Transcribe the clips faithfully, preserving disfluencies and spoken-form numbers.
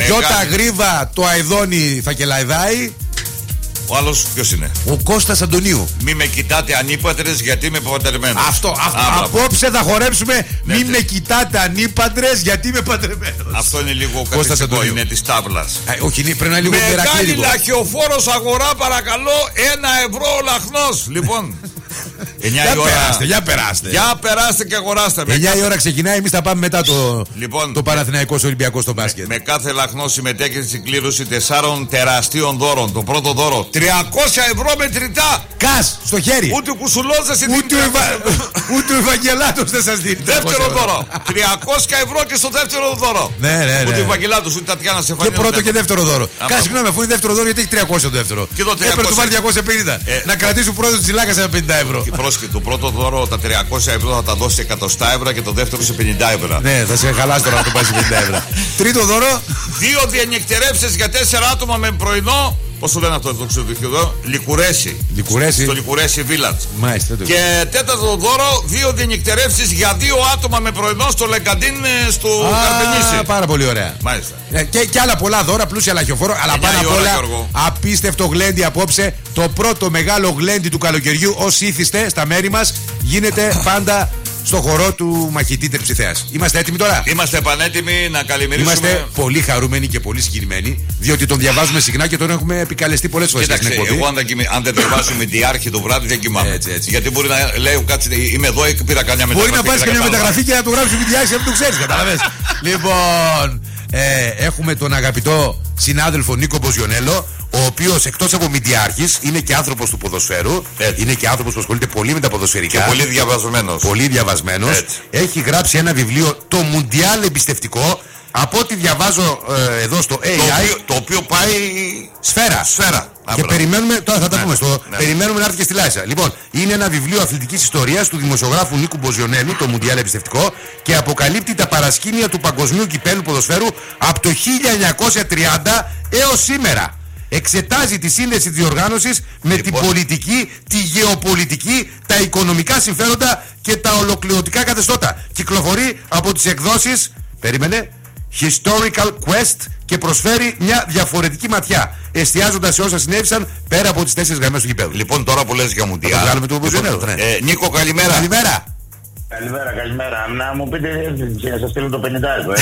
Γιώτα Γρίβα, το Αηδόνι θα κελαϊδάει. Ο άλλος ποιος είναι? Ο Κώστας Αντωνίου. Μη με κοιτάτε ανήπατρες γιατί είμαι παντρεμένος. Αυτό, αυτό. Α, απόψε θα χορέψουμε. Ναι, μη ναι. με κοιτάτε ανήπατρες γιατί είμαι παντρεμένος. Αυτό είναι λίγο καθιστικό, είναι της τάβλας. Ε, όχι, πρέπει να είναι λίγο μεγάλη λαχιοφόρος αγορά, παρακαλώ, ένα ευρώ ο λαχνός. Λοιπόν. εννιά για η ώρα. Περάστε, για περάστε. Για περάστε και αγοράστε. εννιά η ώρα ξεκινάει, εμείς θα πάμε μετά το, λοιπόν, το Παναθηναϊκός Ολυμπιακός στο μπάσκετ. Με κάθε λαχνό συμμετέχει στην κλήρωση τεσσάρων τεραστίων δώρων. Το πρώτο δώρο τριακόσια ευρώ μετρητά. Κας στο χέρι. Ούτε ο Κουσουλός δεν σας δίνει. Ούτε, ευα... ούτε ο Ευαγγελάτος δεν σας δίνει. Δεύτερο δώρο. τριακόσια ευρώ και στο δεύτερο δώρο. Ναι, ναι, ναι. Ούτε ο Ευαγγελάτος ούτε Τατιάνα σε Και πρώτο και δεύτερο δώρο. Κας, συγγνώμη, αφού είναι δεύτερο δώρο, γιατί έχει τριακόσια το δεύτερο. Έπρεπε του βάλει διακόσια πενήντα. Να κρατήσει ο πρόεδρος της Λάκας ένα πενήντα ευρώ. Πρόσχε, το πρώτο δώρο τα τριακόσια ευρώ θα τα δώσει σε εκατοστά ευρώ και το δεύτερο σε πενήντα ευρώ. Ναι, θα σε χαλάσει τώρα να το πάει σε πενήντα ευρώ. Τρίτο δώρο. Δύο διανυκτερεύσεις για τέσσερα άτομα με πρωινό. Πώς το λένε αυτό το ξεδοχείο εδώ? Λικουρέσι. Λικουρέσι. Στο Λικουρέσι Village. Μάλιστα. Το... Και τέταρτο δώρο, δύο διανυκτερεύσεις για δύο άτομα με πρωινό στο Λεγκαντίν στο Καρπενήσι. Πάρα πολύ ωραία. Μάλιστα. Ε, και, και άλλα πολλά δώρα, πλούσια λαχιοφόρο. Αλλά πάρα απ' όλα απίστευτο γλέντι απόψε. Το πρώτο μεγάλο γλέντι του καλοκαιριού. Όσοι ήθιστε στα μέρη μας, γίνεται πάντα στο χορό του μαχητή Τερψιθέας. Είμαστε έτοιμοι τώρα? Είμαστε επανέτοιμοι να καλημερίσουμε. Είμαστε πολύ χαρούμενοι και πολύ συγκινημένοι, διότι τον διαβάζουμε συχνά και τον έχουμε επικαλεστεί πολλές φορές. Κοίταξε, εγώ αν, κοιμη, αν δεν διαβάσουμε διάρχη το βράδυ δεν κοιμάμαι. Έτσι, έτσι. Γιατί μπορεί να λέει κάτσε, είμαι εδώ και πήρα καμιά μεταγραφή. Μπορεί να πάρει καμιά μεταγραφή και να του γράψει διάρχη, αν το ξέρει, καταλαβες. Λοιπόν, ε, έχουμε τον αγαπητό συνάδελφο Νίκο Μποζιονέλο, ο οποίος εκτός από μηντιάρχης είναι και άνθρωπος του ποδοσφαίρου. Έτσι. Είναι και άνθρωπος που ασχολείται πολύ με τα ποδοσφαιρικά. Και πολύ διαβασμένος. Πολύ διαβασμένος. Έχει γράψει ένα βιβλίο, το Μουντιάλ Εμπιστευτικό. Από ό,τι διαβάζω ε, εδώ στο έι άι. Το οποίο, το οποίο πάει σφαίρα. Σφαίρα. Και περιμένουμε, τώρα θα τα ναι, πούμε, στο, ναι. περιμένουμε να έρθει και στη Λάρισα. Λοιπόν, είναι ένα βιβλίο αθλητικής ιστορίας του δημοσιογράφου Νίκου Μποζιονέλου, το Μουντιάλ Εμπιστευτικό, και αποκαλύπτει τα παρασκήνια του παγκοσμίου κυπέλου ποδοσφαίρου από το χίλια εννιακόσια τριάντα έως σήμερα. Εξετάζει τη σύνδεση της διοργάνωσης με λοιπόν. την πολιτική, τη γεωπολιτική, τα οικονομικά συμφέροντα και τα ολοκληρωτικά καθεστώτα. Κυκλοφορεί από τις εκδόσεις, περίμενε, Historical Quest, και προσφέρει μια διαφορετική ματιά, εστιάζοντας σε όσα συνέβησαν πέρα από τις τέσσερις γραμμές του γηπέδου. Λοιπόν, τώρα που λες για Μουντιάλ, θα το βγάλουμε του Μποζιονέλου. Ναι. Ε, Νίκο, καλημέρα. Καλημέρα. Καλημέρα, καλημέρα. Να μου πείτε, να σας στείλω το πενήντα ευρώ.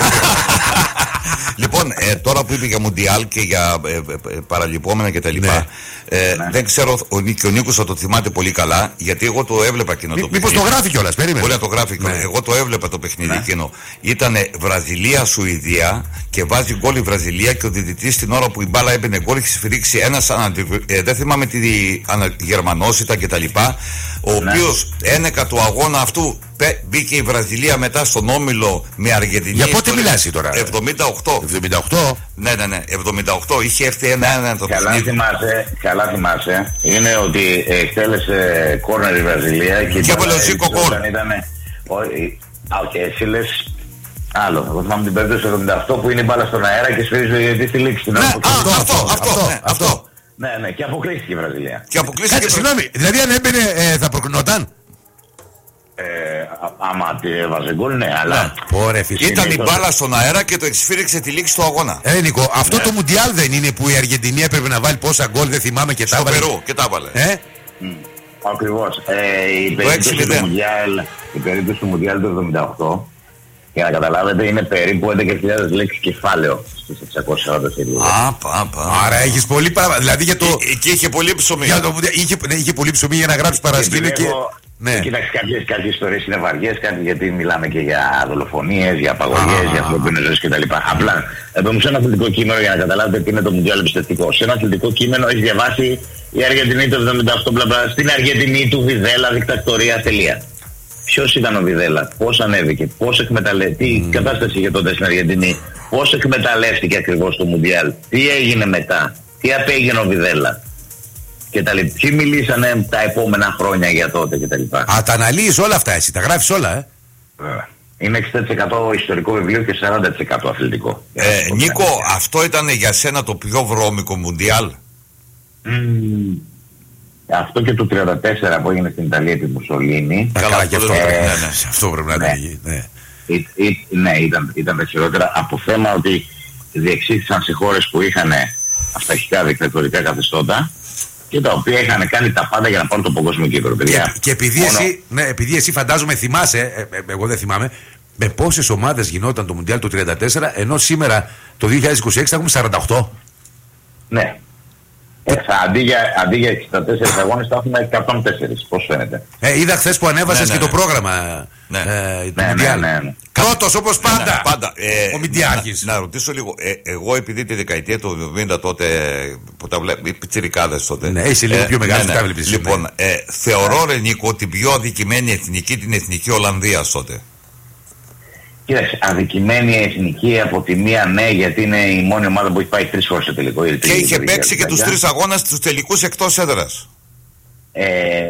Λοιπόν, ε, τώρα που είπε για Μουντιάλ και για ε, ε, παραλυπόμενα κτλ. Ναι. Ε, ναι. Δεν ξέρω, ο, και ο Νίκος θα το θυμάται πολύ καλά, γιατί εγώ το έβλεπα εκείνο Μη, το μήπως παιχνίδι. το γράφει κιόλας, περίμενε. Μπορεί να το γράφει κιόλας. Ναι. Εγώ το έβλεπα το παιχνίδι ναι. εκείνο. Ήτανε Βραζιλία-Σουηδία και βάζει γκόλ η Βραζιλία και ο διδυτής την ώρα που η μπάλα έμπαινε γκόλ έχει σφυρίξει ένας αναντι... ε, δεν θυμάμαι τι ανα... Γερμανός ήταν κτλ. Ο ναι. οποίος ένεκα του αγώνα αυτού μπήκε η Βραζιλία μετά στον όμιλο με Αργεντινή. Για πότε μιλάς τώρα? εβδομήντα οκτώ. εβδομήντα οκτώ. Ναι, ναι, ναι. εβδομήντα οκτώ. Είχε έρθει ένα-ένα το καλά θυμάσαι, καλά θυμάσαι. Είναι ότι εκτέλεσε κόρνερ η Βραζιλία και. Και έβαλε ο Ζήκο γκολ. Όχι, εσύ λες άλλο. Εγώ θυμάμαι την περίπτωση του εβδομήντα οκτώ που είναι η μπάλα στον αέρα και σφυρίζει ο διαιτητής στη λήξη. Ναι, αυτό, αυτό, αυτό, αυτό. Ναι, ναι, και αποκλείστηκε η Βραζιλία. Και αποκλείστηκε. Συγγνώμη, δηλαδή αν έμπαινε θα προκρινόταν? Ε, άμα τη έβαζε γκολ, ναι, αλλά. Πόρε, ήταν η μπάλα στον αέρα και το εξφύριξε τη λήξη του αγώνα. Ε, Νίκο, αυτό ναι. το Μουντιάλ δεν είναι που η Αργεντινή έπρεπε να βάλει πόσα γκολ, δεν θυμάμαι και τα έβαλε. Στο Περού και τα έβαλε. Ε? Mm. Ακριβώς. Ε, η, περίπτωση του Μουντιάλ, η περίπτωση του Μουντιάλ του εβδομήντα οκτώ, για να καταλάβετε, είναι περίπου έντεκα χιλιάδες λέξεις κεφάλαιο στις εξακόσιες σαράντα σελίδες. Α, πα, πα. Άρα έχεις πολύ πράγμα. Δηλαδή για το. Εκεί είχε πολύ ψωμί. Για το... είχε, ναι, είχε πολύ ψωμί για να γράψει παρασκήνιο και. Ναι. Κοίταξε, κάποιες, κάποιες ιστορίες είναι βαριές, κάτι γιατί μιλάμε και για δολοφονίες, για απαγωγές, για ανθρωπίνες ζωές κτλ. Απλά, εδώ σε ένα αθλητικό κείμενο, για να καταλάβετε τι είναι το Μουντιάλ Εμπιστευτικό. Σε ένα αθλητικό κείμενο έχει διαβάσει η Αργεντινή το εβδομήντα οκτώ, μπλα, μπλα, στην Αργεντινή του Βιδέλα, δικτακτορία, τελεία. Ποιος ήταν ο Βιδέλα, πώς ανέβηκε, πώς εκμεταλλεύτηκε, τι mm. κατάσταση είχε τότε στην Αργεντινή, πώς εκμεταλλεύτηκε ακριβώς το Μουντιάλ, τι έγινε μετά, τι απέγινε ο Βιδέλα. Και τα λοιπά. Ποιοι μιλήσανε τα επόμενα χρόνια για τότε και τα λοιπά. Α, τα αναλύεις όλα αυτά εσύ, τα γράφεις όλα, ε. Είναι εξήντα τοις εκατό ιστορικό βιβλίο και σαράντα τοις εκατό αθλητικό. Ε, Νίκο, αυτό ήταν για σένα το πιο βρώμικο Μουντιάλ? Mm, αυτό και το τριάντα τέσσερα που έγινε στην Ιταλία τη Μουσολίνη. Καλά, και αυτό, ε, ναι, ναι, αυτό πρέπει να ναι. είναι. Ναι, Ή, ή, ναι ήταν, ήταν τα χειρότερα από θέμα ότι διεξήχθησαν σε χώρες που είχαν αυταρχικά δικτατορικά καθεστώτα και τα οποία είχαν κάνει τα πάντα για να πάρουν το παγκόσμιο κύπελλο. Και, και επειδή, μόνο... εσύ, ναι, επειδή εσύ φαντάζομαι θυμάσαι, ε, ε, εγώ δεν θυμάμαι, με πόσες ομάδες γινόταν το Μουντιάλ το τριάντα τέσσερα, ενώ σήμερα το δύο χιλιάδες είκοσι έξι θα έχουμε σαράντα οκτώ. Ναι. Ε, θα, αντί, για, αντί για εξήντα τέσσερις αγώνες θα έχουμε εκατόν τέσσερα, πώς φαίνεται. Ε, είδα χθες που ανέβασες ναι, ναι, και ναι. το πρόγραμμα ναι. ε, του ναι, Μουντιάλ. ναι, ναι, ναι. Πρώτος όπως πάντα, ναι, ναι, πάντα. Ε, ο Μιντιάρχης. Να, να ρωτήσω λίγο, ε, εγώ επειδή τη δεκαετία του εβδομήντα τότε που τα βλέπω, οι πιτσιρικάδες τότε. Ναι, είσαι λίγο ε, πιο μεγάλος ναι, που ναι. τα βλέπεις. Λοιπόν, ε, θεωρώ ρε Νίκο την πιο αδικημένη εθνική την εθνική Ολλανδίας τότε. Κοίταξε, αδικημένη εθνική από τη μία, ναι, γιατί είναι η μόνη ομάδα που έχει πάει τρεις φορές στο τελικό. Και είχε παίξει και τους τρεις αγώνες τους τελικούς εκτός έδρας. Ε,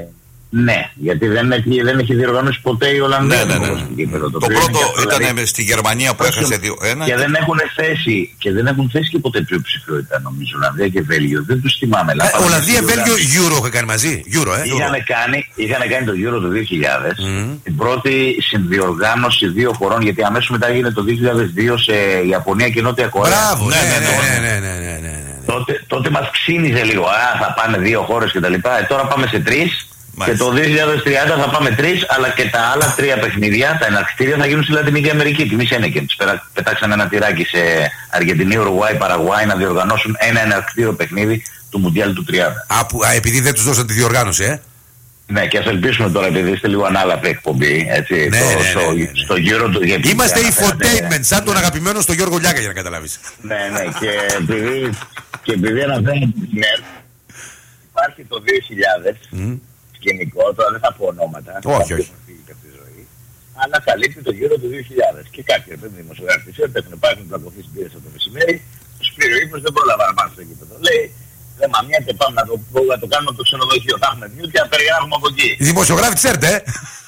ναι, γιατί δεν έχει, δεν έχει διοργανώσει ποτέ η Ολλανδία. Ναι, ναι, ναι. Το, το πρώτο ήταν δηλαδή, στη Γερμανία που έχασε δύο ένα. Και, και, δεν έχουν θέσει, και δεν έχουν θέσει και ποτέ πλειοψηφιότητα, νομίζω. Ολλανδία και Βέλγιο. Δεν τους θυμάμαι. Ε, Ολλανδία, Βέλγιο, Euro είχαν κάνει μαζί. Euro, ε. Είχαν κάνει, είχαν κάνει το Euro το δύο χιλιάδες. Mm. Την πρώτη συνδιοργάνωση δύο χωρών, γιατί αμέσως μετά έγινε το δύο χιλιάδες δύο σε Ιαπωνία και Νότια Κορέα. Μπράβο, ναι, ναι, ναι, ναι, ναι, ναι, ναι. Τότε, τότε μας ξύνιζε λίγο. Α, θα πάνε δύο χώρες κτλ. Ε, τώρα πάμε σε τρεις. Μάλιστα. Και το δύο χιλιάδες τριάντα θα πάμε τρεις, αλλά και τα άλλα τρία παιχνίδια, τα εναρκτήρια θα γίνουν στη Λατινική Αμερική. Τιμή είναι και τους πετάξαν ένα τυράκι σε Αργεντινή, Ουρουγουάη, Παραγουάη να διοργανώσουν ένα εναρκτήριο παιχνίδι του Μουντιάλ του τριάντα. Α, που, α, επειδή δεν τους δώσαν τη διοργάνωση, ε. Ναι, και ας ελπίσουμε τώρα, επειδή είστε λίγο ανάλαφη εκπομπή, έτσι, ναι, το, ναι, ναι, στο, ναι, ναι. στο γύρο του... Είμαστε infotainment, σαν τον αγαπημένο στο Γιώργο Λιάκα, για να καταλάβεις. Ναι, ναι, και επειδή, και επειδή αναφέρεται την ΕΡΤ, υπάρχει το δύο χιλιάδες, mm. σκηνικό, τώρα δεν θα πω ονόματα, όχι, όχι. Ζωή, αλλά καλύπτει το γύρο του δύο χιλιάδες. Και κάποιοι επειδή δημοσιογράφοι έχουν πάρει πλακωθεί πίεση από το μεσημέρι, του πήρε ο ύπνος, δεν πρόλαβα να πάνε στο γήπεδο. Λέει, δεν μαμιέται, πάμε να το, να το κάνουμε το ξενοδοχείο. Θα έχουμε βιού και να περιγράφουμε από εκεί. Οι δημοσιογράφοι ξέρετε, ε.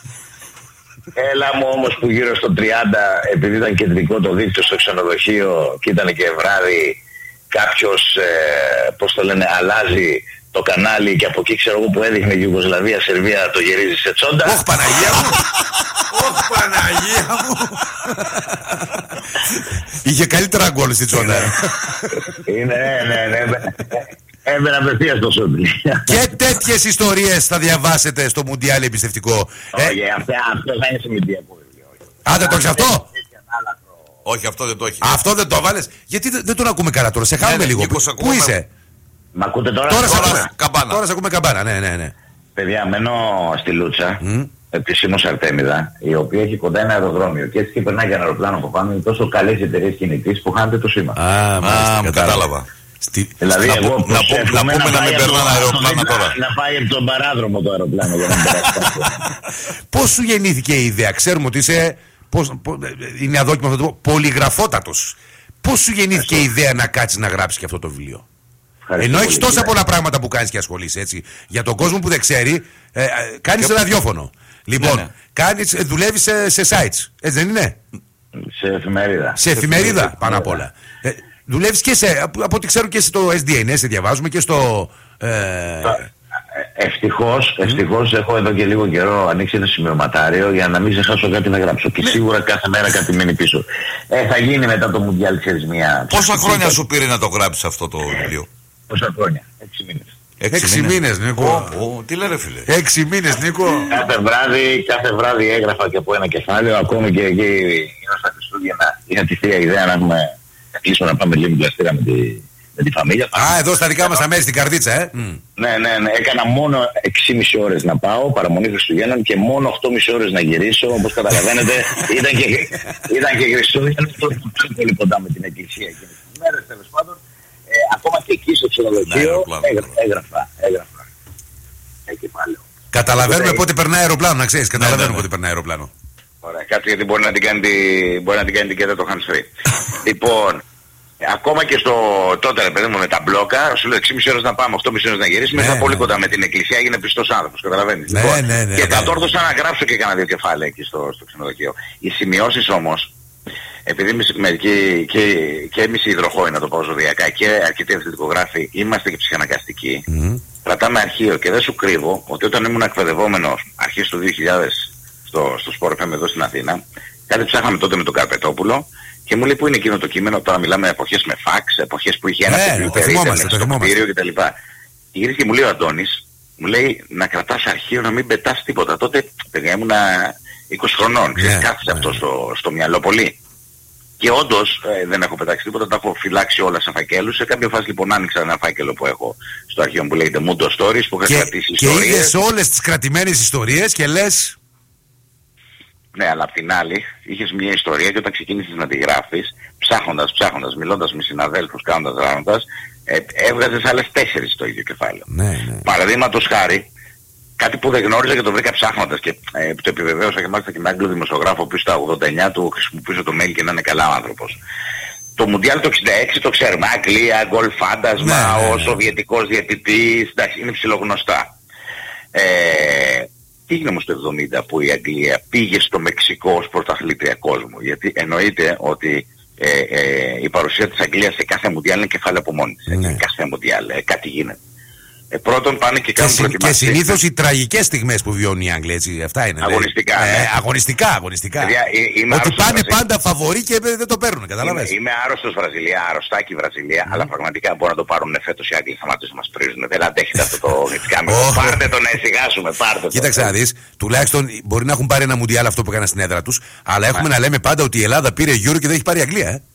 Έλα μου όμως που γύρω στο τριάντα, επειδή ήταν κεντρικό το δίκτυο στο ξενοδοχείο και ήταν και βράδυ, κάποιος, ε, πώς το λένε, αλλάζει το κανάλι και από εκεί ξέρω εγώ που έδειχνε η Ιουγκοσλαβία, Σερβία, το γυρίζει σε τσόντα. Ωχ Παναγία μου! Ωχ Παναγία μου! Είχε καλύτερα γκολ στη τσόντα. Είναι, ναι, ναι, ναι. Έμενα απευθείας στο σούτ. Και τέτοιες ιστορίες θα διαβάσετε στο Μουντιάλ εμπιστευτικό. Όχι, αυτό θα είναι συμμετριακό. Α, δεν το έχεις αυτό? Όχι, αυτό δεν το έχει. Αυτό δεν το βάλες? Γιατί δεν τον ακούμε καλά τώρα, σε χάνουμε λίγο. Πού είσαι? Μ' ακούτε τώρα? Τώρα, τώρα, τώρα, καμπάνα. Τώρα σε ακούμε καμπάνα, ναι, ναι, ναι. Παιδιά, μένω στη Λούτσα, mm. επισήμως Αρτέμιδα, η οποία έχει κοντά ένα αεροδρόμιο. Και έτσι και περνάει και ένα αεροπλάνο από πάνω. Είναι τόσο καλές εταιρείες κινητής που χάνετε το σήμα. Α, μάλιστα, Α κατάλαβα. Στη... Δηλαδή, να, εγώ να, να, να πούμε να μην περνάνε αεροπλάνα τώρα. Να πάει από τον παράδρομο το αεροπλάνο για να μην περάσει. Πώς σου γεννήθηκε η ιδέα? Ξέρουμε ότι είσαι. Πώς, πώς, είναι αδόκιμο αυτό το πω, πολυγραφότατος. Πώς σου γεννήθηκε η ιδέα να κάτσεις να γράψεις και αυτό το βιβλίο? Ενώ έχεις τόσα πολλά ναι. πράγματα που κάνεις και ασχολείσαι, έτσι. Για τον κόσμο που δεν ξέρει, ε, κάνεις και... ραδιόφωνο. Λοιπόν, ναι, ναι. Κάνεις, δουλεύεις σε, σε sites, έτσι δεν είναι? Σε εφημερίδα. Σε εφημερίδα, πάνω απ' όλα. Ε, δουλεύεις και σε, από ό,τι ξέρω και στο ες ντι έι, ναι, σε διαβάζουμε και στο... Ε... Ευτυχώς, ευτυχώς έχω εδώ και λίγο καιρό ανοίξει ένα σημειωματάριο για να μην ξεχάσω κάτι να γράψω. Και σίγουρα κάθε μέρα κάτι μένει πίσω. Ε, θα γίνει μετά το Μουντιάλ, ξέρεις, μια... Πόσα χρόνια σου πήρε να το γράψεις αυτό το βιβλίο? Πόσα χρόνια? Έξι μήνες. Έξι μήνες, Νίκο. Oh, τι λένε φίλε? Έξι μήνες, Νίκο. Κάθε βράδυ, κάθε βράδυ έγραφα και από ένα κεφάλαιο. Ακόμη και εκεί γύρω στα Χριστούγεννα είχα τη θεία ιδέα να έχουμε κλείσω να πάμε λίγο πλαστήρα με τη... με τη φαμίλια. Α, εδώ στα δικά μας τα μέρη στην Καρδίτσα, ε. Mm. Ναι, ναι, ναι. Έκανα μόνο έξι και μισή ώρες να πάω, παραμονή Χριστουγέννων, και μόνο οκτώ και μισή ώρες να γυρίσω. Όπως καταλαβαίνετε, ήταν και, ήταν και Χριστούγεννα, τότε πολύ κοντά με την εκκλησία εκείνες τις μέρες, τέλος πάντων. Ε, ακόμα και εκεί στο ξενοδοχείο έγραφα, έγραφα, έγραφα. Εκεί πάλι. Καταλαβαίνουμε πότε περνάει αεροπλάνο, να ξέρεις. Καταλαβαίνουμε πότε περνάει αεροπλάνο. Ωραία, κάτι γιατί μπορεί να την κάνει, μπορεί να την κάνει και το hands free. Λοιπόν, ακόμα και στο τότε, ρε παιδί μου, με τα μπλόκα, σου λέω έξι και μισή ώρες να πάμε, οκτώ και μισή ώρες να γυρίσουμε, ήρθα πολύ κοντά με την εκκλησία, έγινε πιστός άνθρωπος, καταλαβαίνεις. Ναι, λοιπόν, ναι, ναι, και ναι, κατόρθωσα ναι. να γράψω και κάνα δύο κεφάλαια εκεί στο, στο ξενοδοχείο. Οι σημειώσεις όμως, επειδή μερικοί και, και εμείς οι υδροχόοι, να το πω ζωδιακά, και αρκετοί ευθυντικογράφοι, είμαστε και ψυχαναγκαστικοί, mm. κρατάμε αρχείο, και δεν σου κρύβω ότι όταν ήμουν εκπαιδευόμενος αρχής του δύο χιλιάδες στο, στο Sport εφ εμ εδώ στην Αθήνα, κάτι ψάχναμε τότε με τον Καρπετόπουλο Και μου λέει πού είναι εκείνο το κείμενο, τώρα μιλάμε εποχές με φαξ, εποχές που είχε ένα κομπιούτερ στο κτίριο κτλ. Γύρισε και μου λέει ο Αντώνης, μου λέει να κρατάς αρχείο, να μην πετάς τίποτα. Τότε παιδιά ήμουνα είκοσι χρονών, ξέρεις, yeah, κάθισε yeah. αυτό στο, στο μυαλό πολύ. Και όντως ε, δεν έχω πετάξει τίποτα, τα έχω φυλάξει όλα σε φακέλους. Σε κάποια φάση λοιπόν άνοιξα ένα φάκελο που έχω στο αρχείο που λέγεται Mundo Stories, που είχα κρατήσει ιστορίες. Και είδες όλες τις κρατημένες ιστορίες και λες... Ναι, αλλά απ' την άλλη είχες μια ιστορία και όταν ξεκίνησες να τη γράφεις, ψάχνοντας, ψάχνοντας, μιλώντας με συναδέλφους, κάνοντας ράνοντας, ε, έβγαζες άλλες τέσσερις στο ίδιο κεφάλαιο. Ναι, ναι. Παραδείγματος χάρη, κάτι που δεν γνώριζα και το βρήκα ψάχνοντας και ε, το επιβεβαίωσα και μάλιστα και με Άγγλο δημοσιογράφο που στα ογδόντα εννιά του χρησιμοποιούσε το mail και να είναι καλά ο άνθρωπος. Το Μουντιάλ το εξήντα έξι το ξέρουμε, Αγγλία, γκολ φάντασμα, ναι, ναι, ναι. ο Σοβιετικός διαιτητής, εντάξει, είναι ψιλογνωστά. Ε, τι έγινε όμως το εβδομήντα που η Αγγλία πήγε στο Μεξικό ως πρωταθλήτρια κόσμου, γιατί εννοείται ότι ε, ε, η παρουσία της Αγγλίας σε κάθε Μουντιάλ είναι κεφάλαιο από μόνη της, ναι. κάθε Μουντιάλ, ε, κάτι γίνεται. Ε, πρώτον πάνε και κάνουν προετοιμασίες. Και συνήθως οι τραγικές στιγμές που βιώνουν οι Άγγλοι, έτσι, αυτά είναι. Αγωνιστικά. Ε, ναι. αγωνιστικά, αγωνιστικά. Παιδιά, ε, ότι πάνε πάντα φαβορί και δεν το παίρνουν, καταλαβαίνεις. Είμαι, είμαι άρρωστος Βραζιλία, αρρωστάκι Βραζιλία, mm. αλλά πραγματικά μπορούν να το πάρουν φέτος οι Άγγλοι, σταματήσουν να μας πρίζουν. Δεν αντέχετε αυτό το νητσικάμενο. Πάρτε το να ησυχάσουμε, πάρτε το. Κοίταξε να δεις, τουλάχιστον μπορεί να έχουν πάρει ένα Μουντιάλ αυτό που έκανα στην έδρα τους, αλλά έχουμε να λέμε πάντα ότι η Ελλάδα πήρε Euro και δεν έχει πάρει η Αγγλία, ε.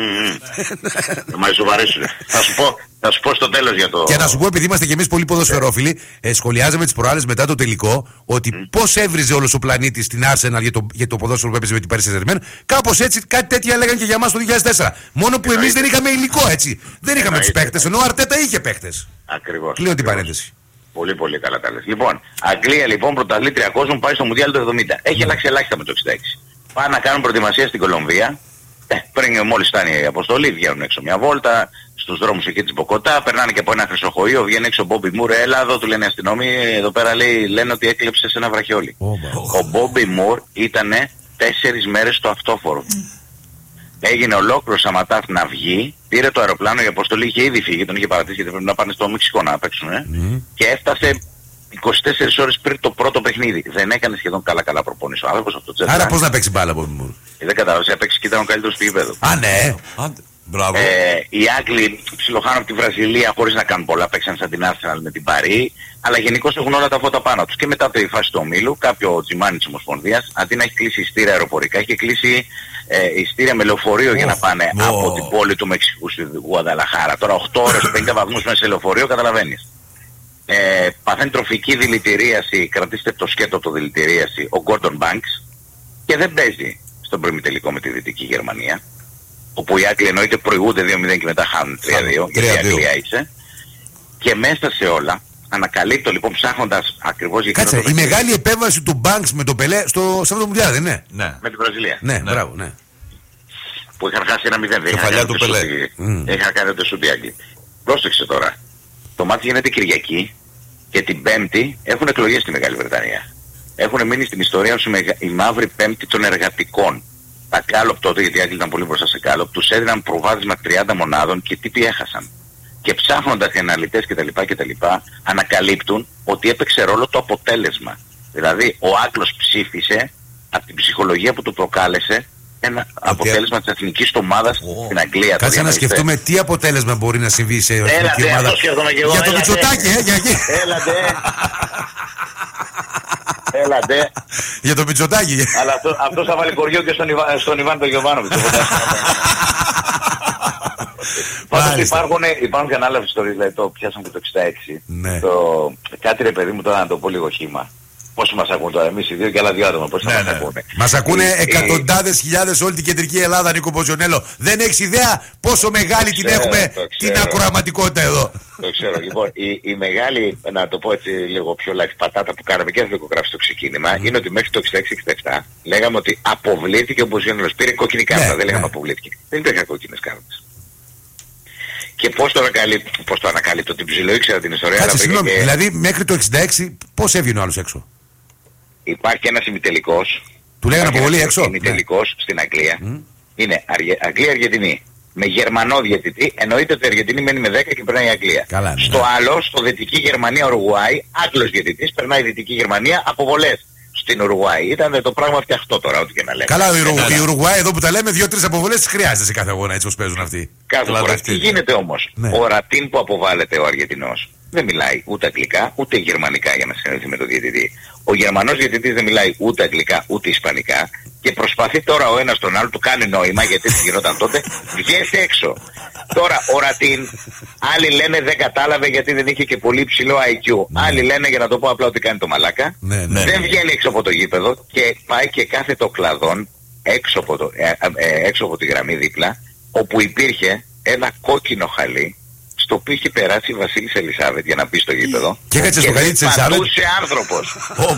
Μα σοβαρήσουν. Θα σου πω, θα σου πω στο τέλος για το... Και να σου πω, επειδή είμαστε κι εμείς πολύ ποδοσφαιρόφιλοι, ε, σχολιάζαμε τις προάλλες μετά το τελικό ότι mm. πώς έβριζε όλος ο πλανήτης την Arsenal για το, για το ποδόσφαιρο που έπαιζε με την Paris Saint-Germain. Κάπως έτσι, κάτι τέτοια έλεγαν και για μας το δύο χιλιάδες τέσσερα. Μόνο που εμείς δεν είχαμε υλικό, έτσι. Δεν είχαμε τους παίκτες, ενώ ο Αρτέτα είχε παίκτες. Ακριβώς. Κλείνω την παρένθεση. Πολύ πολύ καλά τα λες. Λοιπόν, Αγγλία λοιπόν πρωταθλήτρια κόσμου πάει στο Μουντιάλ το εβδομήντα. Έχει αλλάξει ελάχιστα με το εξήντα έξι. Πάνε να κάνουν προετοιμασία στην Κολομβία. Ε, πριν μόλις φτάνει η αποστολή, βγαίνουν έξω μια βόλτα στους δρόμους εκεί της Μποκοτά, περνάνε και από ένα χρυσοχοείο, βγαίνει έξω ο Μπόμπι Μουρ, έλα εδώ, του λένε αστυνόμοι, εδώ πέρα λέει, λένε ότι έκλεψε σε ένα βραχιόλι. Oh, ο Μπόμπι Μουρ ήτανε τέσσερις μέρες στο αυτόφορο. Έγινε ολόκληρο Σαματάθ να βγει, πήρε το αεροπλάνο, η αποστολή είχε ήδη φύγει, τον είχε παρατήσει γιατί πρέπει να πάνε στο Μεξικό να παίξουν, ε, mm. και έφτασε είκοσι τέσσερις ώρες πριν το πρώτο παιχνίδι. Δεν έκανε σχεδόν καλά καλά προπόνηση. Ο άνθρωπος αυτό Άρα πώς να παίξει μπάλα από μου. Δεν κατάλαβες, έπαιξε και ήταν ο καλύτερος του γηπέδου. Α, ναι. Μπράβο. Ε, οι Άγγλοι ψιλοχάνουν από τη Βραζιλία χωρίς να κάνουν πολλά. Παίξαν σαν την Arsenal με την Παρί. Αλλά γενικώς έχουν όλα τα φώτα πάνω τους. Και μετά τη φάση του ομίλου, κάποιο τζιμάνι της Ομοσπονδίας, αντί να έχει κλείσει ειστήρια αεροπορικά, έχει κλείσει ε, ειστήρια με λεωφορείο oh. για να πάνε oh. από την πόλη του Μεξικού στη Γουαδαλαχάρα. Τώρα οκτώ ώρες πενήντα βαθμούς μέσα σε λεωφορείο, καταλαβαίνεις. Ε, παθαίνει τροφική δηλητηρίαση, κρατήστε το σκέτο από το δηλητηρίαση, ο Gordon Banks, και δεν παίζει στον προημιτελικό με τη Δυτική Γερμανία, όπου οι Άγγλοι εννοείται προηγούνται δύο μηδέν και μετά χάνουν τρία δύο, γιατί η Αγγλία είσαι. Και μέσα σε όλα, ανακαλύπτω λοιπόν ψάχνοντας ακριβώς για Κάτσε, η μεγάλη επέμβαση του Banks με τον Πελέ στο Σάββατο Μουντιάλ, δεν είναι? Ναι. Με την Βραζιλία. Ναι, ναι, μπράβο, ναι. Που είχαν χάσει ένα μηδέν. Κεφαλιά του Πελέ. Είχαν κάνει το σούτι Άγγλοι. Πρόσεξε τώρα. Το μάτι γίνεται Κυριακή και την Πέμπτη έχουν εκλογές στη Μεγάλη Βρετανία. Έχουν μείνει στην ιστορία ως η μαύρη Πέμπτη των εργατικών. Τα Γκάλοπ τότε, γιατί οι Άγγλοι ήταν πολύ μπροστά σε Γκάλοπ, τους έδιναν προβάδισμα τριάντα μονάδων και τι έχασαν. Και ψάχνοντας οι αναλυτές κτλ. κτλ. Ανακαλύπτουν ότι έπαιξε ρόλο το αποτέλεσμα. Δηλαδή ο Άγγλος ψήφισε από την ψυχολογία που του προκάλεσε ένα okay. αποτέλεσμα της εθνικής ομάδας oh. στην Αγγλία. Κάτσε να σκεφτούμε τι αποτέλεσμα μπορεί να συμβεί σε εθνική ομάδα. Για το Μητσοτάκη, ε, για εκεί. Έλατε. Έλατε. Για το Μητσοτάκη. Αλλά αυτό, αυτός θα βάλει κοριό και στον, Ιβα, στον Ιβάν τον Γιωβάνοβιτς. Πάντως υπάρχουν, υπάρχουν και ανάλαβες ιστορίες, δηλαδή το πιάσαμε και το εξήντα έξι. Ναι. Το, κάτι ρε παιδί μου τώρα να το πω λίγο χύμα. Πόσοι μας ακούν τώρα, εμείς οι δύο και άλλα δύο άτομα, πόσοι ναι, θα μας ναι. ακούνε. Μας ακούνε ε, εκατοντάδες ε, χιλιάδες όλη την κεντρική Ελλάδα, Νίκο Μποζιονέλο. Δεν έχεις ιδέα πόσο μεγάλη την ξέρω, έχουμε την ακροαματικότητα εδώ. Το ξέρω, λοιπόν, η, η μεγάλη, να το πω έτσι λίγο πιο live πατάτα που κάναμε και δεν το γράψει στο ξεκίνημα, mm. είναι ότι μέχρι το εξήντα έξι εξήντα επτά λέγαμε ότι αποβλήθηκε ο Μποζιονέλος. Πήρε κόκκινη κάρτα, ναι, δεν λέγαμε ναι. αποβλήθηκε. Δεν υπήρχαν κόκκινες κάρτες. Και πώς το, ανακαλύπτω, πώς το ανακαλύπτω, την ψηλό ήξερα την ιστορία. Κάτσε, συγγνώμη, και... δηλαδή μέχρι το εξήντα έξι πώς έβγαινε ο άλλος έξω? Υπάρχει ένας ημιτελικός. Του λέγανε αποβολή έξω. Ημιτελικός ναι. στην Αγγλία. Mm. Είναι Αγγλία-Αργεντινή. Με Γερμανό διαιτητή. Εννοείται ότι η Αργεντινή μένει με δέκα και περνάει η Αγγλία. Καλά, στο ναι. άλλο, στο Δυτική Γερμανία-Ουρουγουάη, Άγγλος διαιτητής, περνάει η Δυτική Γερμανία, αποβολές. στην Ουρουγουάη. Ήταν το πράγμα φτιαχτό τώρα, ό,τι και να λέμε. Καλά, η Ουρουγουάη εδώ που τα λέμε, δύο-τρεις αποβολές τις χρειάζεται σε κάθε αγώνα, έτσι όπως παίζουν αυτοί. Κάθε φορά. Τι γίνεται όμως? Ναι. Ο Ρατίν που αποβάλλεται ο Αργεντινός δεν μιλάει ούτε αγγλικά ούτε γερμανικά για να συνεργαστεί με τον διαιτητή. Ο Γερμανός διαιτητής δεν μιλάει ούτε αγγλικά ούτε ισπανικά και προσπαθεί τώρα ο ένας τον άλλο, του κάνει νόημα γιατί έτσι γινόταν τότε, βγες έξω. Τώρα ο Ρατίν, άλλοι λένε δεν κατάλαβε γιατί δεν είχε και πολύ ψηλό άι κιου. Ναι. Άλλοι λένε, για να το πω απλά, ότι κάνει το μαλάκα. Ναι, ναι, δεν βγαίνει έξω από το γήπεδο και πάει και κάθε το κλαδόν έξω από, το, ε, ε, έξω από τη γραμμή δίπλα, όπου υπήρχε ένα κόκκινο χαλί, στο οποίο είχε περάσει η Βασίλισσα Ελισάβετ για να μπει στο γήπεδο. Και έκατσε στο χαλί της Ελισάβετ. Πατούσε άνθρωπος.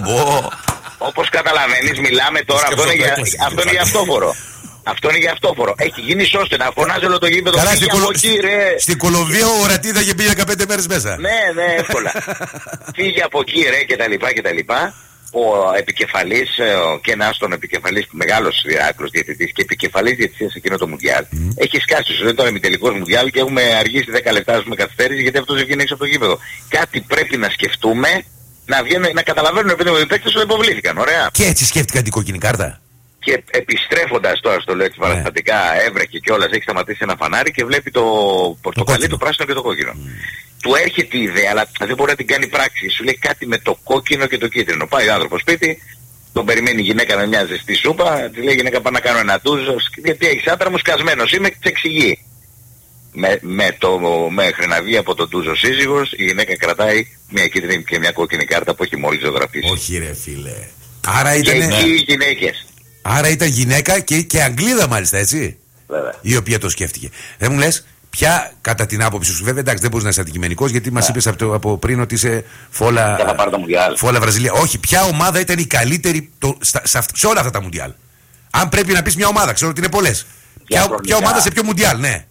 Όπως καταλαβαίνεις, μιλάμε τώρα, αυτό είναι για, αυτό είναι για αυτόφορο. Αυτό είναι για αυτόφορο. Έχει γίνει σώστε να φωνάζει όλο το γήπεδο. Καλά, στην κολο... στη Κολομβία ο Ρατίδα θα είχε πει δεκαπέντε μέρες μέσα. Ναι, ναι, εύκολα. Φύγε από εκεί ρε και τα λοιπά και τα λοιπά. Ο επικεφαλής, και ένας τον επικεφαλής, μεγάλος άκρος διαιτητής και επικεφαλής διαιτητής σε εκείνο το Μουντιάλ, mm. έχει σκάσει στο τώρα ημιτελικός Μουντιάλ και έχουμε αργήσει δέκα λεπτά με καθυστέρηση γιατί αυτός βγαίνει έξω από το γήπεδο. Κάτι πρέπει να σκεφτούμε, να, βγαίνουν, να καταλαβαίνουν επειδή οι παίκτες ότι υποβλήθηκαν. Ωραία. Και έτσι σκέφτηκαν την κόκκινη κάρτα. Και επιστρέφοντας τώρα στο λέω έτσι παραστατικά, yeah. έβρεχε κιόλας, έχει σταματήσει ένα φανάρι και βλέπει το πορτοκαλί, το, το πράσινο και το κόκκινο. Mm. Του έρχεται η ιδέα, αλλά δεν μπορεί να την κάνει πράξη. Σου λέει κάτι με το κόκκινο και το κίτρινο. Πάει ο άνθρωπος σπίτι, τον περιμένει η γυναίκα με μια ζεστή σούπα, τη λέει γυναίκα πάω να κάνω ένα ντουζ, γιατί έχεις άντρα μου, σκασμένος είμαι, της εξηγεί. Με, με το, μέχρι να βγει από τον ντουζ ο σύζυγος, η γυναίκα κρατάει μια κίτρινη και μια κόκκινη κάρτα που έχει μόλις ζωγραφίσει. Όχι ρε φίλε. Άρα ήταν... Και εκεί οι γυναίκες. Άρα ήταν γυναίκα και, και Αγγλίδα μάλιστα, έτσι. Βέβαια. Η οποία το σκέφτηκε. Δεν μου λες, ποια κατά την άποψη σου, βέβαια εντάξει δεν μπορείς να είσαι αντικειμενικός γιατί μας είπες από, από πριν ότι είσαι φόλα, φόλα Βραζιλία. Όχι, ποια ομάδα ήταν η καλύτερη το, στα, σε, σε όλα αυτά τα Μουντιάλ. Αν πρέπει να πεις μια ομάδα, ξέρω ότι είναι πολλές. Ποια, ποια ομάδα σε ποιο Μουντιάλ, ναι.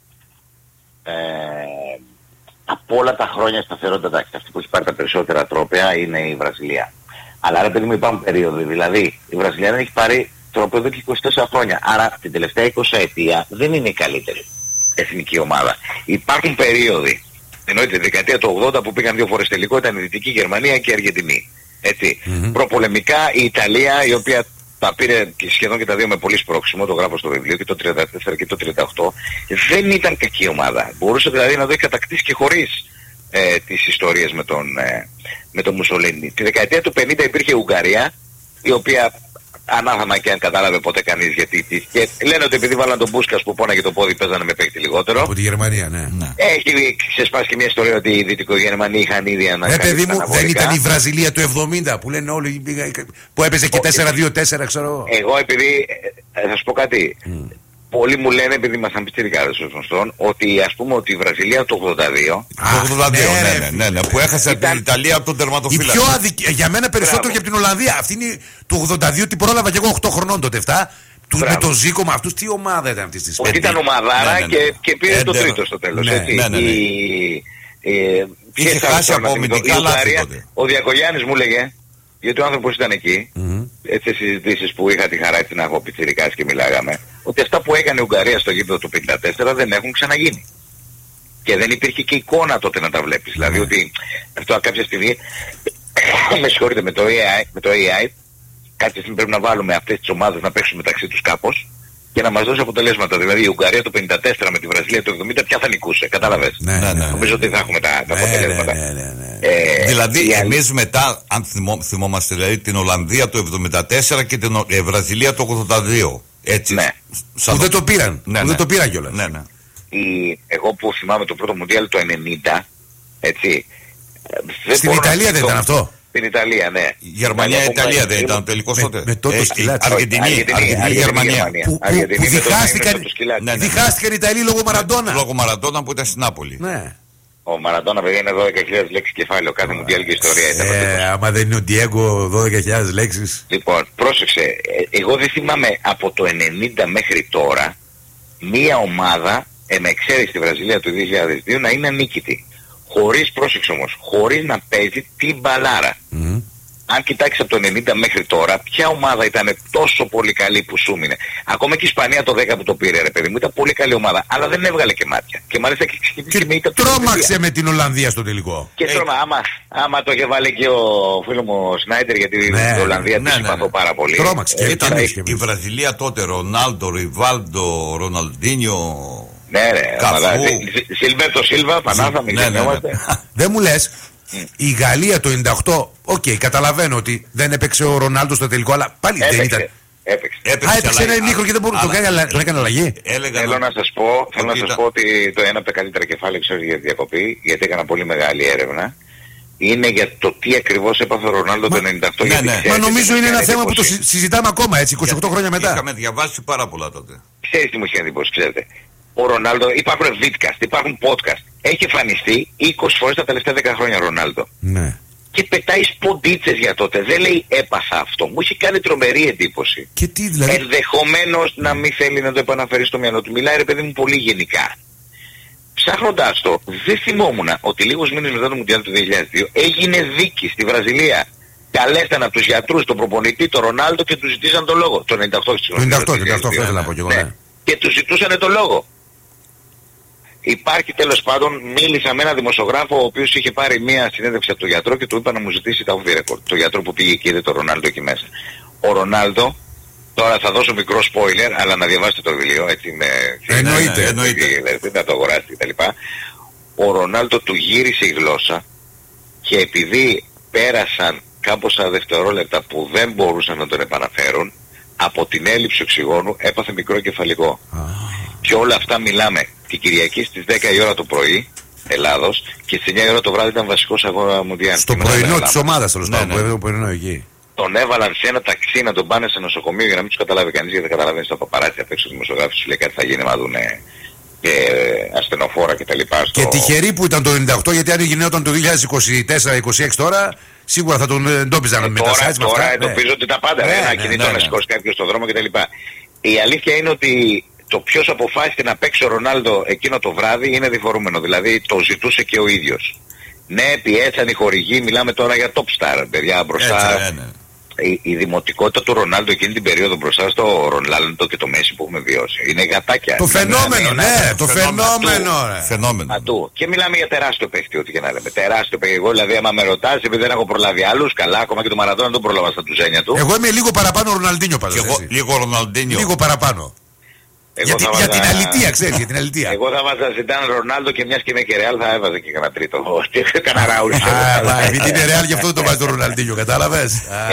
Ε, από όλα τα χρόνια σταθερότητα, εντάξει, αυτή που έχει πάρει τα περισσότερα τρόπαια είναι η Βραζιλία. Αλλά ρε παιδί μου υπάρχουν περίοδοι, δηλαδή η Βραζιλία δεν έχει πάρει τρόπαιο εδώ και είκοσι τέσσερα χρόνια. Άρα την τελευταία είκοσι ετία δεν είναι η καλύτερη εθνική ομάδα. Υπάρχουν περίοδοι, εννοείται τη δεκαετία του ογδόντα που πήγαν δύο φορές τελικό, ήταν η Δυτική Γερμανία και η Αργεντινή. Έτσι. Mm-hmm. Προπολεμικά η Ιταλία, η οποία τα πήρε σχεδόν και τα δύο με πολύ σπρώξιμο, το γράφω στο βιβλίο, και το τριάντα τέσσερα και το τριάντα οκτώ, δεν ήταν κακή ομάδα. Μπορούσε δηλαδή να το έχει κατακτήσει και χωρίς ε, τις ιστορίες με τον, ε, με τον Μουσολίνι. Τη δεκαετία του πενήντα υπήρχε η Ουγγαρία, η οποία ανάθαμα και αν κατάλαβε ποτέ κανείς γιατί. Και λένε ότι επειδή βάλαν τον Μπούσκας που πόναγε το πόδι παίζανε με παίκτη λιγότερο. Από τη Γερμανία, ναι. ναι. Έχει ξεσπάσει και μια ιστορία ότι οι Δυτικογερμανοί είχαν ήδη ανακαλύψει. Ναι, παιδί μου, δεν ήταν η Βραζιλία του εβδομήντα που λένε όλοι. Που έπαιζε και τέσσερα δύο τέσσερα, ξέρω. Εγώ επειδή. Θα σου πω κάτι. Mm. Πολλοί μου λένε, επειδή ήμασταν πιτσιρικάδες ως γνωστόν, ότι ας πούμε ότι η Βραζιλία του ογδόντα δύο. Το ογδόντα δύο, ναι, ναι, ναι, ναι, που έχασε ήταν... την Ιταλία από τον τερματοφύλακα. Η πιο αδικ... Για μένα περισσότερο Μπράβο. Και από την Ολλανδία. Αυτή είναι του ογδόντα δύο, την πρόλαβα και εγώ οκτώ χρονών τότε. εφτά. Του, με το Ζήκο με αυτούς, τι ομάδα ήταν αυτή τη στιγμή. Όχι, ήταν ομαδάρα ναι, ναι, ναι. Και, και πήρε Έντερ. Το τρίτο στο τέλος. Ναι, ναι, ναι, ναι. Η, ε, είχε χάσει από αμυντικά λάθη τότε. Ο Διακογιάννης μου έλεγε, γιατί ο άνθρωπος ήταν εκεί, mm-hmm. έτσι σε συζητήσεις που είχα τη χαρά έτσι να έχω πιτσιρικάς και μιλάγαμε, ότι αυτά που έκανε η Ουγγαρία στο γήπεδο του πενήντα τέσσερα δεν έχουν ξαναγίνει. Και δεν υπήρχε και εικόνα τότε να τα βλέπεις. Mm-hmm. Δηλαδή ότι αυτό κάποια στιγμή, με συγχωρείτε, με το έι άι, με το έι άι κάποια στιγμή πρέπει να βάλουμε αυτές τις ομάδες να παίξουν μεταξύ τους κάπως και να μας δώσει αποτελέσματα. Δηλαδή η Ουγγαρία το πενήντα τέσσερα με τη Βραζιλία το εβδομήντα ποια θα νικούσε, κατάλαβες. Ναι, ναι, ναι. Νομίζω ότι θα έχουμε τα, τα ναι, αποτελέσματα. Ναι, ναι, ναι, ναι. Ε, δηλαδή εμείς μετά, αν θυμό, θυμόμαστε, δηλαδή την Ολλανδία το εβδομήντα τέσσερα και την ε, Βραζιλία το ογδόντα δύο. Έτσι. Ναι. Που δεν το πήραν. Ναι, που ναι. δεν το πήραν κιόλας. Ναι, ναι. Η, εγώ που θυμάμαι το πρώτο Μουντιάλ το ενενήντα, έτσι. Στην Ιταλία δεν ήταν αυτό. Στην Ιταλία, ναι. Η Γερμανία, η Ιταλία δεν ήταν τελικός τότε. Με τότε σκυλάτσι. Αργεντινή, Γερμανία. Που διχάστηκαν οι Ιταλοί λόγω Μαραντόνα. Λόγω Μαραντόνα που ήταν στην Νάπολη. Ναι. Ο Μαραντόνα παιδιά είναι δώδεκα χιλιάδες λέξεις κεφάλαιο, κάθε Μουντιάλ και ιστορία. Ε, άμα δεν είναι ο Ντιέγκο δώδεκα χιλιάδες λέξεις. Λοιπόν, πρόσεξε, εγώ δεν θυμάμαι από το ενενήντα μέχρι τώρα μία ομάδα, με εξαίρεση στη Βραζιλία του δύο χιλιάδες δύο, να είναι ανίκητη. Χωρίς, πρόσεξε όμως, χωρίς να παίζει την μπαλάρα. Mm. αν κοιτάξεις από το ενενήντα μέχρι τώρα, ποια ομάδα ήταν τόσο πολύ καλή που σου μείνε? Ακόμα και η Ισπανία το δέκα που το πήρε, ρε παιδί μου, ήταν πολύ καλή ομάδα, αλλά δεν έβγαλε και μάτια. Και μάλιστα και, και, και με ήταν τρόμαξε με την Ολλανδία στο τελικό. Και τρώμα, άμα, άμα το είχε βάλει και ο φίλο μου ο Σνάιντερ, γιατί ναι, την Ολλανδία ναι, τη συμπαθώ ναι, ναι. πάρα πολύ. Τρόμαξε. Ε, ήταν η, η Βραζιλία τότε, Ρονάλντο, Ριβάλντο, Ροναλντίνιο. Ναι, ρε. Σίλβερτο Σίλβα, Πανάθα, μιλιόμαστε. Δεν μου λες. Η Γαλλία το ενενήντα οκτώ, οκ, okay, καταλαβαίνω ότι δεν έπαιξε ο Ρονάλντο στο τελικό, αλλά πάλι έπαιξε, δεν ήταν. Έπαιξε. έπαιξε Α, έπαιξε ένα ενίχρο και δεν μπορούσε να το κάνει, αλλά έκανε αλλαγή. Θέλω να σας πω, θέλω να σας πω ότι το ένα από τα καλύτερα κεφάλαια, ξέρω για τη διακοπή, γιατί έκανα πολύ μεγάλη έρευνα, είναι για το τι ακριβώς έπαθε ο Ρονάλντο το ενενήντα οκτώ. Ναι, ναι. Μα νομίζω είναι ένα θέμα που το συζητάμε ακόμα έτσι, είκοσι οκτώ χρόνια μετά. Είχαμε διαβάσει πάρα πολλά τότε. Ξέρεις τι μου είχε εντύπωση, ξέρετε. Ο Ρονάλντο, υπάρχουν vidcast, υπάρχουν podcast. Έχει εμφανιστεί είκοσι φορές τα τελευταία δέκα χρόνια ο Ρονάλντο. Ναι. Και πετάει σποντίτσες για τότε. Δεν λέει έπαθα αυτό. Μου έχει κάνει τρομερή εντύπωση. Και τι δηλαδή. Ενδεχομένως να μην θέλει να το επαναφέρει στο μυαλό του. Μιλάει ρε παιδί μου πολύ γενικά. Ψάχνοντας το, δεν θυμόμουν ότι λίγους μήνες μετά το Μουντιάλ του δύο χιλιάδες δύο έγινε δίκη στη Βραζιλία. Καλέσταν από τους γιατρούς, τον προπονητή, τον Ρονάλντο και του ζητήσαν το λόγο. Το ενενήντα οκτώ, το ενενήντα οκτώ, ενενήντα οκτώ, ήθελα να πω και εγώ. Ναι. Και του ζητούσαν το λόγο. Υπάρχει τέλος πάντων, μίλησα με έναν δημοσιογράφο ο οποίος είχε πάρει μία συνέντευξη από τον γιατρό και του είπα να μου ζητήσει τα off the record. Το γιατρό που πήγε και είδε τον Ρονάλντο εκεί μέσα. Ο Ρονάλντο, τώρα θα δώσω μικρό spoiler, αλλά να διαβάσετε το βιβλίο, έτσι με... Εννοείται, εννοείται. Δεν θα το αγοράσετε κτλ. Ο Ρονάλντο του γύρισε η γλώσσα και επειδή πέρασαν κάμποσα δευτερόλεπτα που δεν μπορούσαν να τον επαναφέρουν, από την έλλειψη οξυγόνου έπαθε μικρό κεφαλικό. Και όλα αυτά μιλάμε την Κυριακή στις δέκα η ώρα το πρωί Ελλάδος και στις εννιά η ώρα το βράδυ ήταν βασικός αγώνα Μουντιάλ. Στο πρωινό της ομάδας τέλος πάντων που έβγαινε πρωινό εκεί. Τον έβαλαν σε ένα ταξί να τον πάνε σε νοσοκομείο για να μην τους καταλάβει κανείς, γιατί δεν καταλαβαίνει στα παπαράτσια απ' έξω δημοσιογράφοι σου λέει κάτι θα γίνει να δουνε και ασθενοφόρα κτλ. Στο... Και τυχεροί που ήταν το ενενήντα οκτώ, γιατί αν γινόταν το δύο χιλιάδες είκοσι τέσσερα είκοσι έξι τώρα σίγουρα θα τον εντόπιζαν ε, με τα sites. Τώρα εντοπίζω ότι τα πάντα, ένα κινητό να σηκώσει κάποιο στον δρόμο κτλ. Η αλήθεια είναι ότι το ποιος αποφάσισε να παίξει ο Ρονάλντο εκείνο το βράδυ είναι διφορούμενο. Δηλαδή το ζητούσε και ο ίδιος. Ναι, πιέσαν οι χορηγοί, μιλάμε τώρα για top star, παιδιά, μπροστά. Έτσι, ναι, ναι. Η, η δημοτικότητα του Ρονάλντο εκείνη την περίοδο μπροστά στο Ρονάλντο και το Μέση που έχουμε βιώσει. Είναι γατάκια. Το φαινόμενο, ναι, ναι, ναι, το φαινόμενο. Φαινόμενο. Ατού. Και μιλάμε για τεράστιο παίχτη, ό,τι και να λέμε. Τεράστιο παίχτη. Εγώ δηλαδή, άμα με ρωτάς, επειδή δεν έχω προλάβει άλλους, καλά, ακόμα και το Μαραντόνα τον πρόλαβα στα τουζένια του. Εγώ είμαι λίγο παραπάνω Ροναλντίνιο πάντως. Εγώ λίγο Ροναλντίνιο. Λίγο παραπάνω. Για, βάζα... για την αλητεία, ξέρεις, για την αλητεία. Εγώ θα βάζα Ζιντάν, Ρονάλντο και μιας και είμαι και Ρεάλ θα έβαζα και κανένα τρίτο. Κανένα Ράουλ. Επειδή είναι Ρεάλ γι' αυτό δεν το βάζει το Ροναλντίνιο, κατάλαβες.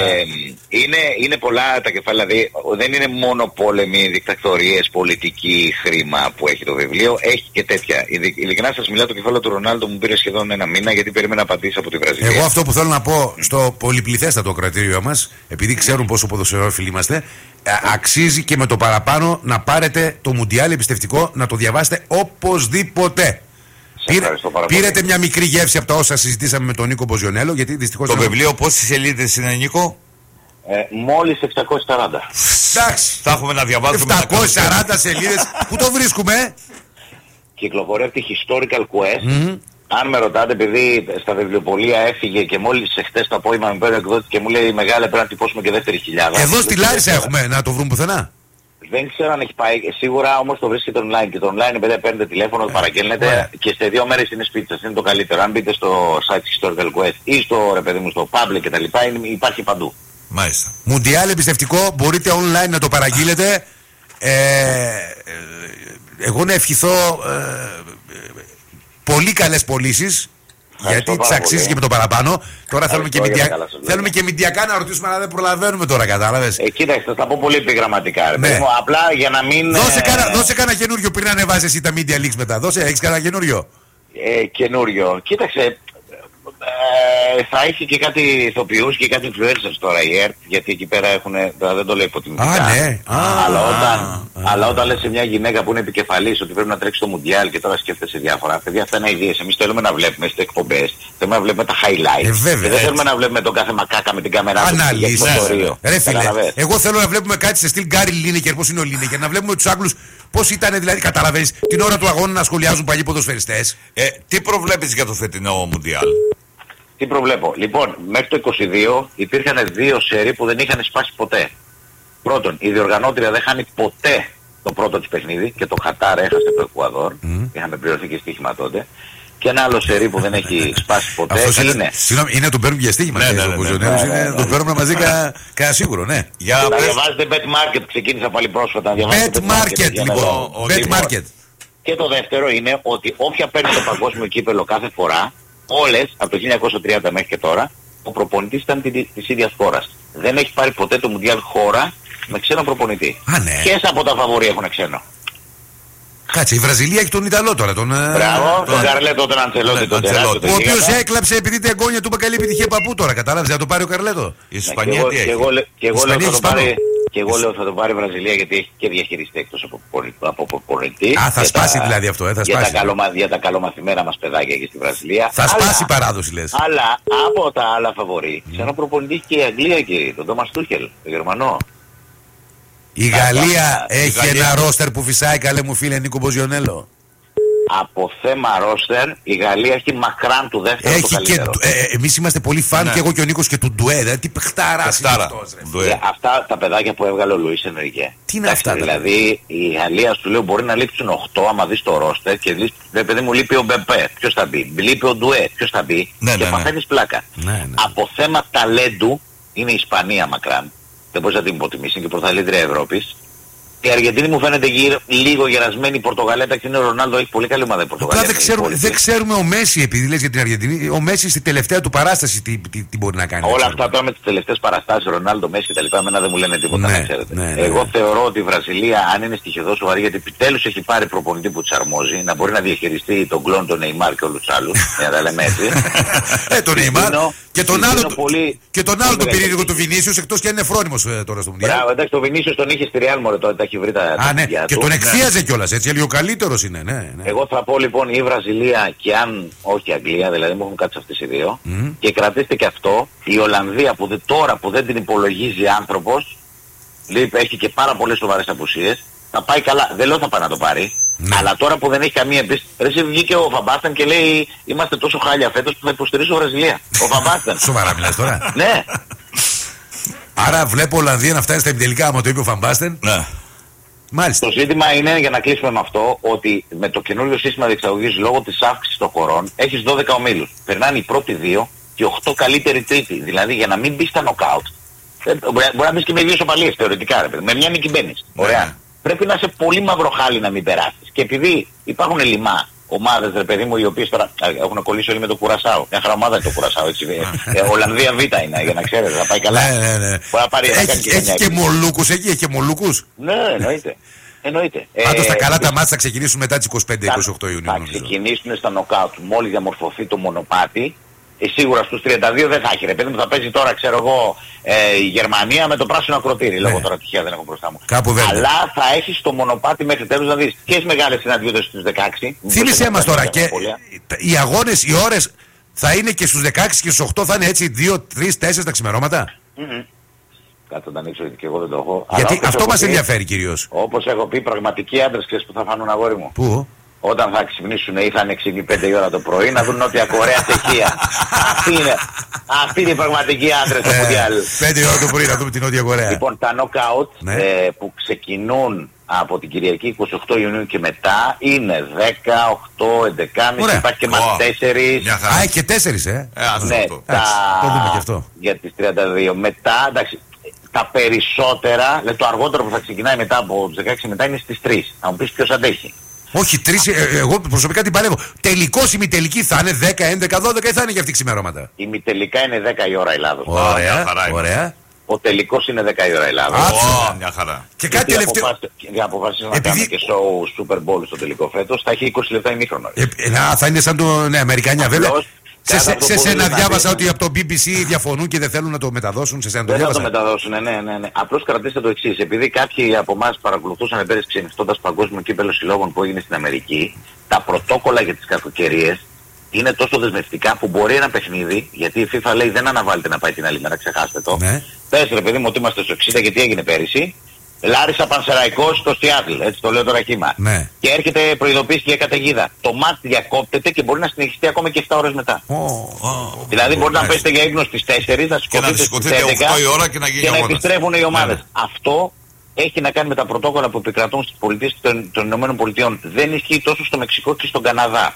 Είναι πολλά τα κεφάλαια, δηλαδή δεν είναι μόνο πόλεμοι, δικτακτορίες, πολιτική, χρήμα που έχει το βιβλίο, έχει και τέτοια. Ειλικρινά σας μιλάω, το κεφάλαιο του Ρονάλντο μου πήρε σχεδόν ένα μήνα γιατί περίμενα απαντήσει από τη Βραζιλία. Εγώ αυτό που θέλω να πω στο πολυπληθέστατο κρατήριο μας, επειδή ξέρουν πόσο ποδοσφαιρόφιλοι είμαστε, αξίζει και με το παραπάνω να πάρετε το Μουντιάλ εμπιστευτικό, να το διαβάσετε οπωσδήποτε. Πήρε, πήρετε μια μικρή γεύση από τα όσα συζητήσαμε με τον Νίκο Μποζιονέλο, γιατί δυστυχώς. Το βιβλίο πόσες σελίδες είναι, Νίκο? Ε, μόλις επτακόσιες σαράντα. Εντάξει, θα έχουμε να διαβάσουμε. επτακόσιες σαράντα σελίδες. Πού το βρίσκουμε? Κυκλοφορεί από τη Historical Quest. Mm-hmm. Αν με ρωτάτε, επειδή στα βιβλιοπωλεία έφυγε και μόλις εχθές το απόγευμα με πήρε εκδότη και μου λέει μεγάλα πρέπει να τυπώσουμε και δεύτερη χιλιάδα. Εδώ στη Λάρισα έχουμε, να το βρούμε πουθενά. Δεν ξέρω αν έχει πάει. Σίγουρα όμως το βρίσκεται online. Και το online, επειδή παίρνετε τηλέφωνο, το παραγγέλνετε yeah. και σε δύο μέρες είναι σπίτι σας. Είναι το καλύτερο. Αν μπείτε στο site Historical Quest ή στο ρε παιδί μου στο Public κτλ. Υπάρχει παντού. Μάλιστα. Μουντιάλ εμπιστευτικό, μπορείτε online να το παραγγείλετε. Ε, εγώ να ευχηθώ ε, πολύ καλές πωλήσεις. Γιατί τις αξίζει και με το παραπάνω. Τώρα θέλουμε και, μηντια... θέλουμε και μηντιακά να ρωτήσουμε, αλλά δεν προλαβαίνουμε τώρα, κατάλαβες. Ε, κοίταξε, θα τα πω πολύ επιγραμματικά. Ναι. Μου, απλά για να μην. Δώσε ε... κάνα, δώσε κάνα καινούριο πριν ανεβάσεις εσύ τα media leaks μετά. Δώσε, έχεις κάνα καινούριο. Ε, καινούριο. Κοίταξε. Ε, θα έχει και κάτι ηθοποιούς και κάτι influencers τώρα η ΕΡΤ, γιατί εκεί πέρα έχουν, δεν το λέω υποτιμητικά. Α, ναι. Α, αλλά, όταν, α, αλλά όταν λες σε μια γυναίκα που είναι επικεφαλής ότι πρέπει να τρέξει το Μουντιάλ και τώρα σκέφτεσαι διάφορα, παιδιά, αυτά είναι ιδέες. Εμείς θέλουμε να βλέπουμε στις εκπομπές, θέλουμε να βλέπουμε τα highlights. Ε, βέβαια, και δεν θέλουμε να βλέπουμε τον κάθε μακάκα με την κάμερα του. Ανάλυση. Ρε φίλε, εγώ θέλω να βλέπουμε κάτι σε στυλ Γκάρι Λίνεκερ, πώς είναι ο Λίνεκερ, να βλέπουμε τους Άγγλους. Πώς ήταν, δηλαδή, καταλαβαίνεις την ώρα του αγώνα να σχολιάζουν παλιοί ποδοσφαιριστές. Ε, τι προβλέπεις για το φετινό Μουντιάλ? Τι προβλέπω. Λοιπόν, μέχρι το είκοσι δύο υπήρχαν δύο σερί που δεν είχαν σπάσει ποτέ. Πρώτον, η διοργανώτρια δεν χάνει ποτέ το πρώτο της παιχνίδι και το Κατάρ έχασε το Εκουαδόρ. Mm. Είχαμε πληρωθεί και στοίχημα τότε. Και ένα άλλο σερί που δεν έχει σπάσει ποτέ. Αυτό είναι, συγγνώμη, είναι το παίρνουμε για στοίχημα. Ναι, ναι, ναι, ναι, ναι, ναι, ναι. Το παίρνουμε μαζί κανένα σίγουρο, ναι. Για να διαβάζετε Bet Market, ξεκίνησα πάλι πρόσφατα. Bet Market, λοιπόν. Bet Market. Και το δεύτερο είναι ότι όποια παίρνει το παγκόσμιο κύπελο κάθε φορά, όλες από το χίλια εννιακόσια τριάντα μέχρι και τώρα, ο προπονητής ήταν της ίδιας χώρας. Δεν έχει πάρει ποτέ το Μουντιάλ χώρα με ξένο προπονητή. Α, ναι. Ποιες από τα φαβορί έχουν ξένο? Κάτσε, η Βραζιλία έχει τον Ιταλό τώρα. Τον, Μπράβο, τον Καρλέτο, τον Αντσελότη. Ο οποίος έκλαψε επειδή την εγγόνια του είπε καλή επιτυχία παππού τώρα. Κατάλαβες, να το πάρει ο Καρλέτο. Η Ισπανία τι έχει? Και εγώ λέω θα το πάρει η Βραζιλία γιατί έχει και διαχειριστεί εκτός από προπονητή. Α, θα σπάσει δηλαδή αυτό, ε, θα σπάσει. Για τα καλομαθημένα μας παιδάκια εκεί στη Βραζιλία. Θα σπάσει η παράδοση, λες. Αλλά από τα άλλα φαβορί, ξένο προπονητή έχει και η Αγγλία, κύριε, τον Τόμας Τούχελ, τον Γερμανό. Η Γαλλία έχει ένα ρόστερ που φυσάει, καλέ μου φίλε Νίκο Μποζιονέλο. Από θέμα ρόστερ, η Γαλλία έχει μακράν του δεύτερου έχει το καλύτερο. Και, ε, εμείς είμαστε πολύ φαν, ναι. Και εγώ και ο Νίκος και του Ντουέ. Δηλαδή, τι παιχταράς είναι αυτός, ρε. Αυτά τα παιδάκια που έβγαλε ο Λουίς Ενρικέ. Τι είναι αυτά? Δηλαδή η Γαλλία σου λέω μπορεί να λείψουν οκτώ άμα δεις το ρόστερ και δεις, δε παιδί μου λείπει ο Μπεμπέ. Ποιος θα μπει? Λείπει ο Ντουέ. Ποιος θα μπει? Ναι, και ναι, παθαίνεις ναι. πλάκα. Ναι, ναι. Από θέμα ταλέντου είναι η Ισπανία μακράν. Δεν μπορείς να την υποτιμήσεις, είναι και πρωταθλήτρια Ευρώπης. Η Αργεντινή μου φαίνεται γύρω, λίγο γερασμένη, η Πορτογαλέτα και είναι ο Ρονάλντο, έχει πολύ καλή ομάδα η Πορτογαλία. Δεν ξέρουμε, δεν ξέρουμε ο Μέση, επειδή λες για την Αργεντινή, ο Μέση στη τελευταία του παράσταση τι, τι, τι μπορεί να κάνει. Όλα αυτά τώρα με τις τελευταίες παραστάσεις, Ρονάλντο, Μέση και τα λοιπά, εμένα δεν μου λένε τίποτα, ναι, να ξέρετε. Ναι, ναι, Εγώ ναι. θεωρώ ότι η Βραζιλία, αν είναι στοιχειοδό σοβαρή, γιατί επιτέλους έχει πάρει προπονητή που της αρμόζει, να μπορεί να διαχειριστεί τον κλόν, τον Νεϊμάρ και όλους τους άλλους, για να τα λέμε έτσι. Ε, τον Νεϊμάρ και τον άλλο και τον άλλο του πυρήνικο του Βινίσιους, εκτός και αν είναι φρόνιμος τώρα στο Μουντιάλ. Μπράβο, εντάξει, το Βινίσιους τον είχε στη Ρεάλ Μωρέ, τώρα τα έχει βρει τα. Και τον εκθίαζε κιόλας, έτσι, λίγο καλύτερος είναι, ναι, ναι. Εγώ θα πω λοιπόν η Βραζιλία και αν όχι η Αγγλία, δηλαδή μου έχουν κάτσει αυτές οι δύο, mm. και κρατήστε και αυτό, η Ολλανδία που δε, τώρα που δεν την υπολογίζει άνθρωπος, λέει, έχει και πάρα πολλές σοβαρές απουσίες, θα πάει καλά. Δεν λέω θα πάει να το πάρει, ναι. Αλλά τώρα που δεν έχει καμία εμπίστηση. Ρε βγήκε ο Φαμπάστεν και λέει είμαστε τόσο χάλια φέτος που θα υποστηρίσω Βραζιλία. Ο Φαμπάστεν. Σοβαρά μιλάς τώρα? Ναι. Άρα βλέπω Ολλανδία να φτάσει στα ημιτελικά άμα το είπε ο Φαμπάστεν. Ναι. Μάλιστα. Το ζήτημα είναι, για να κλείσουμε με αυτό, ότι με το καινούριο σύστημα διεξαγωγής λόγω της αύξησης των χωρών έχεις δώδεκα ομίλους. Περνάνε οι πρώτοι δύο και οκτώ καλύτεροι τρίτη. Δηλαδή για να μην μπει στα νοκάουτ. Μπορεί να μπεις και με δύο σοπαλίες θεωρητικά, ρε παιδί. Με μια νίκη μπαίνεις. Ωραία. Yeah. Πρέπει να είσαι πολύ μαύρο χάλι να μην περάσεις. Και επειδή υπάρχουν λιμά ομάδες, ρε παιδί μου, οι οποίες τώρα έχουν κολλήσει όλοι με το Κουρασάο. Μια χαρά ομάδα είναι το Κουρασάο, έτσι. Ολλανδία Β είναι, για να ξέρετε, θα πάει καλά. Ναι, ναι, ναι. Πάρει, έχει και, έχει και μολούκους εκεί, έχει και μολούκους. Ναι, εννοείται. Εννοείται. Πάντως τα καλά τα μάτια θα ξεκινήσουν μετά τις είκοσι πέντε είκοσι οκτώ Ιουνίου. Θα ξεκινήσουν στα νοκάουτ μόλις διαμορφωθεί το μονοπάτι. Ε, σίγουρα στους τριάντα δύο δεν θα έχει, ρε παιδί μου, θα παίζει τώρα, ξέρω εγώ, ε, η Γερμανία με το πράσινο ακροτήρι. Ναι. Λόγω τώρα τυχαία δεν έχω μπροστά μου. Κάπου δεν. Αλλά θα έχεις το μονοπάτι μέχρι τέλους να δεις ποιες μεγάλες συναντιότητες στους δεκαέξι. Θύμισέ μας τώρα και οι αγώνες, οι ώρες θα είναι και στους δεκαέξι και στους οκτώ θα είναι έτσι δύο, τρεις, τέσσερα τα ξημερώματα. Mm-hmm. Κάτω να ανοίξω γιατί και εγώ δεν το έχω. Γιατί αυτό μας ενδιαφέρει κυρίως. Όπως έχω πει, πραγματικοί άντρες ξέρεις που θα φάνουν, αγόρι μου. Πού? Όταν θα ξυπνήσουν ή θα είναι έξι ή πέντε η ώρα το πρωί να δουν Νότια Κορέα, Τσεχία. Αυτή είναι, αυτή είναι η πραγματική άντρες στο Μουντιάλ. πέντε η ώρα το πρωί να δούμε την Νότια Κορέα. Λοιπόν, τα knockout ναι. ε, που ξεκινούν από την Κυριακή είκοσι οκτώ Ιουνίου και μετά είναι δέκα, οκτώ, έντεκα, υπάρχει και μας τέσσερις. Α, και τέσσερις, ε. ε ας ναι, το. Τα... το δούμε και αυτό. Για τις τριάντα δύο. Μετά, εντάξει, τα περισσότερα, δηλαδή το αργότερο που θα ξεκινάει μετά από τις δεκαέξι μετά είναι στις τρεις. Θα μου πεις ποιος αντέχει. Όχι, τρεις, ε, εγώ προσωπικά την παλεύω. Τελικός ημιτελική θα είναι δέκα, έντεκα, δώδεκα ή θα είναι για αυτή ξημερώματα? Η ημιτελικά είναι δέκα η ώρα Ελλάδος. Ωραία, ωραία. Ο τελικός είναι δέκα η ώρα Ελλάδος. Ω, μια χαρά. Και κάτι τελευταίο. Για αποφάσεις να κάνουμε και show Super Bowl στο τελικό φέτος θα έχει είκοσι λεπτά ημίχρονο. Ε, να, θα είναι σαν το ναι, Αμερικανιά βέβαια. Σε, σε, σε σένα διάβασα ότι από το μπι μπι σι διαφωνούν και δεν θέλουν να το μεταδώσουν. Σε σένα το διάβασα. Δεν θα το μεταδώσουν, ναι, ναι, ναι. Απλώς κρατήστε το εξής. Επειδή κάποιοι από εμάς παρακολουθούσαν πέρυσι ξενυχτώντας παγκόσμιο κύπελλο συλλόγων που έγινε στην Αμερική, τα πρωτόκολλα για τις κακοκαιρίες είναι τόσο δεσμευτικά που μπορεί ένα παιχνίδι, γιατί η FIFA λέει δεν αναβάλλεται να πάει την άλλη μέρα, ξεχάστε το. Ναι. Πες ρε παιδί μου ότι είμαστε στο εξήντα γιατί έγινε πέρυσι. Λάρισα Πανσεραϊκός στο Σιάτλ, έτσι το λέω τώρα χήμα. Ναι. Και έρχεται προειδοποίηση για καταιγίδα. Το μάτς διακόπτεται και μπορεί να συνεχιστεί ακόμα και επτά ώρες μετά. Oh, oh, δηλαδή oh, μπορεί oh, να πέσετε για ύπνο στις τέσσερις, να σηκωθείτε στις έντεκα οκτώ η ώρα και να, γίνει και να επιστρέφουν οι ομάδες. Ναι. Αυτό έχει να κάνει με τα πρωτόκολλα που επικρατούν στις πολιτείες των, των ΗΠΑ. Δεν ισχύει τόσο στο Μεξικό και στον Καναδά.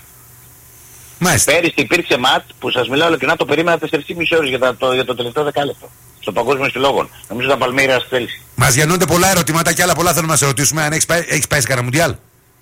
Μάλιστα. Πέρυσι υπήρξε μάτς που σας μιλάω ειλικρινά, το περίμενα τέσσερις και μισή ώρες για το, για το τελευταίο δεκάλεπτο. Στο Παγκόσμιο Συλλόγων. Νομίζω ήταν Παλμέιρα στη Θέλση. Μας γεννώνται πολλά ερωτήματα και άλλα πολλά θέλουμε να σε ρωτήσουμε. Αν έχεις πάει, έχεις πάει σε κανένα Μουντιάλ?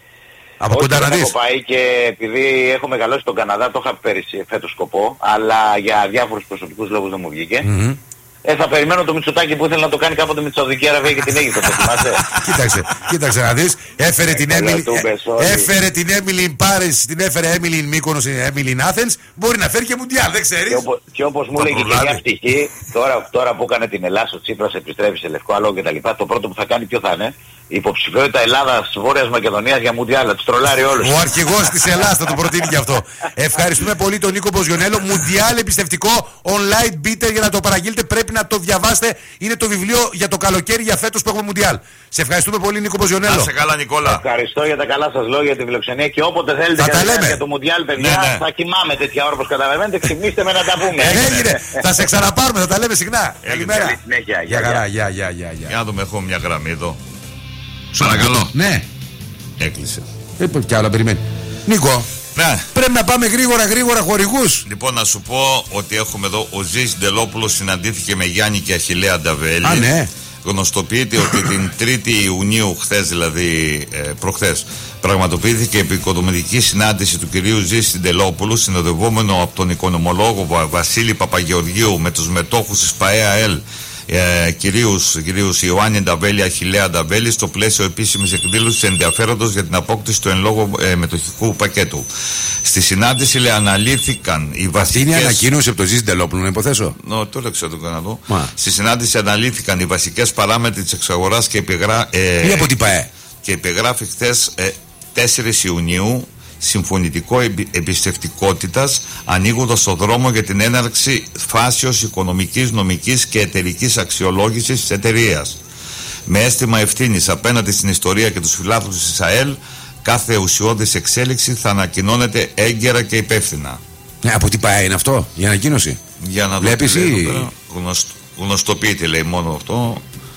Από κοντά να δεις? Έχω πάει και επειδή έχω μεγαλώσει στον Καναδά, το είχα πέρυσι φέτος σκοπό, αλλά για διάφορους προσωπικούς λόγους δεν μου βγήκε. Mm-hmm. Ε, θα περιμένω το Μητσοτάκη που ήθελε να το κάνει κάποτε με τη Σαουδική Αραβία και την Αίγυπτο, το θυμάσαι? Κοίταξε, κοίταξε να δεις. Έφερε την Έμιλιν, έφερε την Έμιλιν Πάρις, την έφερε Έμιλιν Μύκονος, Έμιλιν Άθενς. Μπορεί να φέρει και Μουντιάλ, δεν ξέρεις. Και, οπό, και όπως μου έλεγε και μια πτυχή, τώρα, τώρα που έκανε την Ελλάδα, ο Τσίπρας επιστρέφει σε Λευκό Αλόγο κτλ. Το πρώτο που θα κάνει ποιο θα είναι? Η υποψηφιότητα Ελλάδας-Βόρειας Μακεδονίας για Μουντιάλ, θα τους τρολάρει όλους. Ο αρχηγός της Ελλάδας θα το προτείνει και αυτό. Ευχαριστούμε πολύ τον Νίκο Μποζιονέλο. Μουντιάλ εμπιστευτικό, online beater για να το παραγγείλετε. Πρέπει να το διαβάσετε. Είναι το βιβλίο για το καλοκαίρι για φέτος που έχουμε Μουντιάλ. Σε ευχαριστούμε πολύ, Νίκο Μποζιονέλο. Να σε καλά, Νικόλα. Ευχαριστώ για τα καλά σας λόγια, για τη φιλοξενία και όποτε θέλετε για το Μουντιάλ, παιδιά, ναι, ναι. Θα κοιμάμαι τέτοια ώρα όπως καταλαβαίνετε. Ξυπνήστε με να τα πούμε. Έγινε. Θα σε ξαναπάρουμε, θα τα λέμε συχνά. Καλημέρα. Γεια χαρά, γεια, γεια, γεια. Για να δούμε, έχω μια γραμμή εδώ. Παρακαλώ. Ναι. Έκλεισε. Δεν μπορεί κι άλλο, περιμένει. Νίκο, ναι. Πρέπει να πάμε γρήγορα γρήγορα χορηγούς. Λοιπόν, να σου πω ότι έχουμε εδώ ο Ζής Ντελόπουλος συναντήθηκε με Γιάννη και Αχιλλέα Νταβέλη. Α, ναι. Γνωστοποιείται ότι την τρίτη Ιουνίου, χθες δηλαδή, ε, προχθές, πραγματοποιήθηκε επικοδομητική συνάντηση του κυρίου Ζήση Ντελόπουλου, συνοδευόμενο από τον οικονομολόγο Βασίλη Παπαγεωργίου με τους μετόχους της ΠαΕΑΕΛ. Ε, κυρίους, κυρίους Ιωάννη Νταβέλη, Αχιλλέα Νταβέλη, στο πλαίσιο επίσημης εκδήλωσης ενδιαφέροντος για την απόκτηση του εν λόγω ε, μετοχικού πακέτου. Στη συνάντηση λέει, αναλύθηκαν οι βασικές. Αυτή είναι η ανακοίνωση από το Ζήση Ντελόπουλο, να υποθέσω. No, το έλεξα το Καναδό. Στη συνάντηση αναλύθηκαν οι βασικές παράμετροι της εξαγοράς και, υπεγρά, ε, ή από την ΠαΕ. Και υπεγράφει χθες ε, τέσσερις Ιουνίου συμφωνητικό εμπιστευτικότητας, ανοίγοντας το δρόμο για την έναρξη φάσεως οικονομικής, νομικής και εταιρικής αξιολόγησης της εταιρείας. Με αίσθημα ευθύνης απέναντι στην ιστορία και τους φιλάθλους της ΑΕΛ, κάθε ουσιώδης εξέλιξη θα ανακοινώνεται έγκαιρα και υπεύθυνα. Ναι, από τι πάει είναι αυτό, η ανακοίνωση? Για να βλέπεις ή... Γνωστ, γνωστοποιείται λέει μόνο αυτό.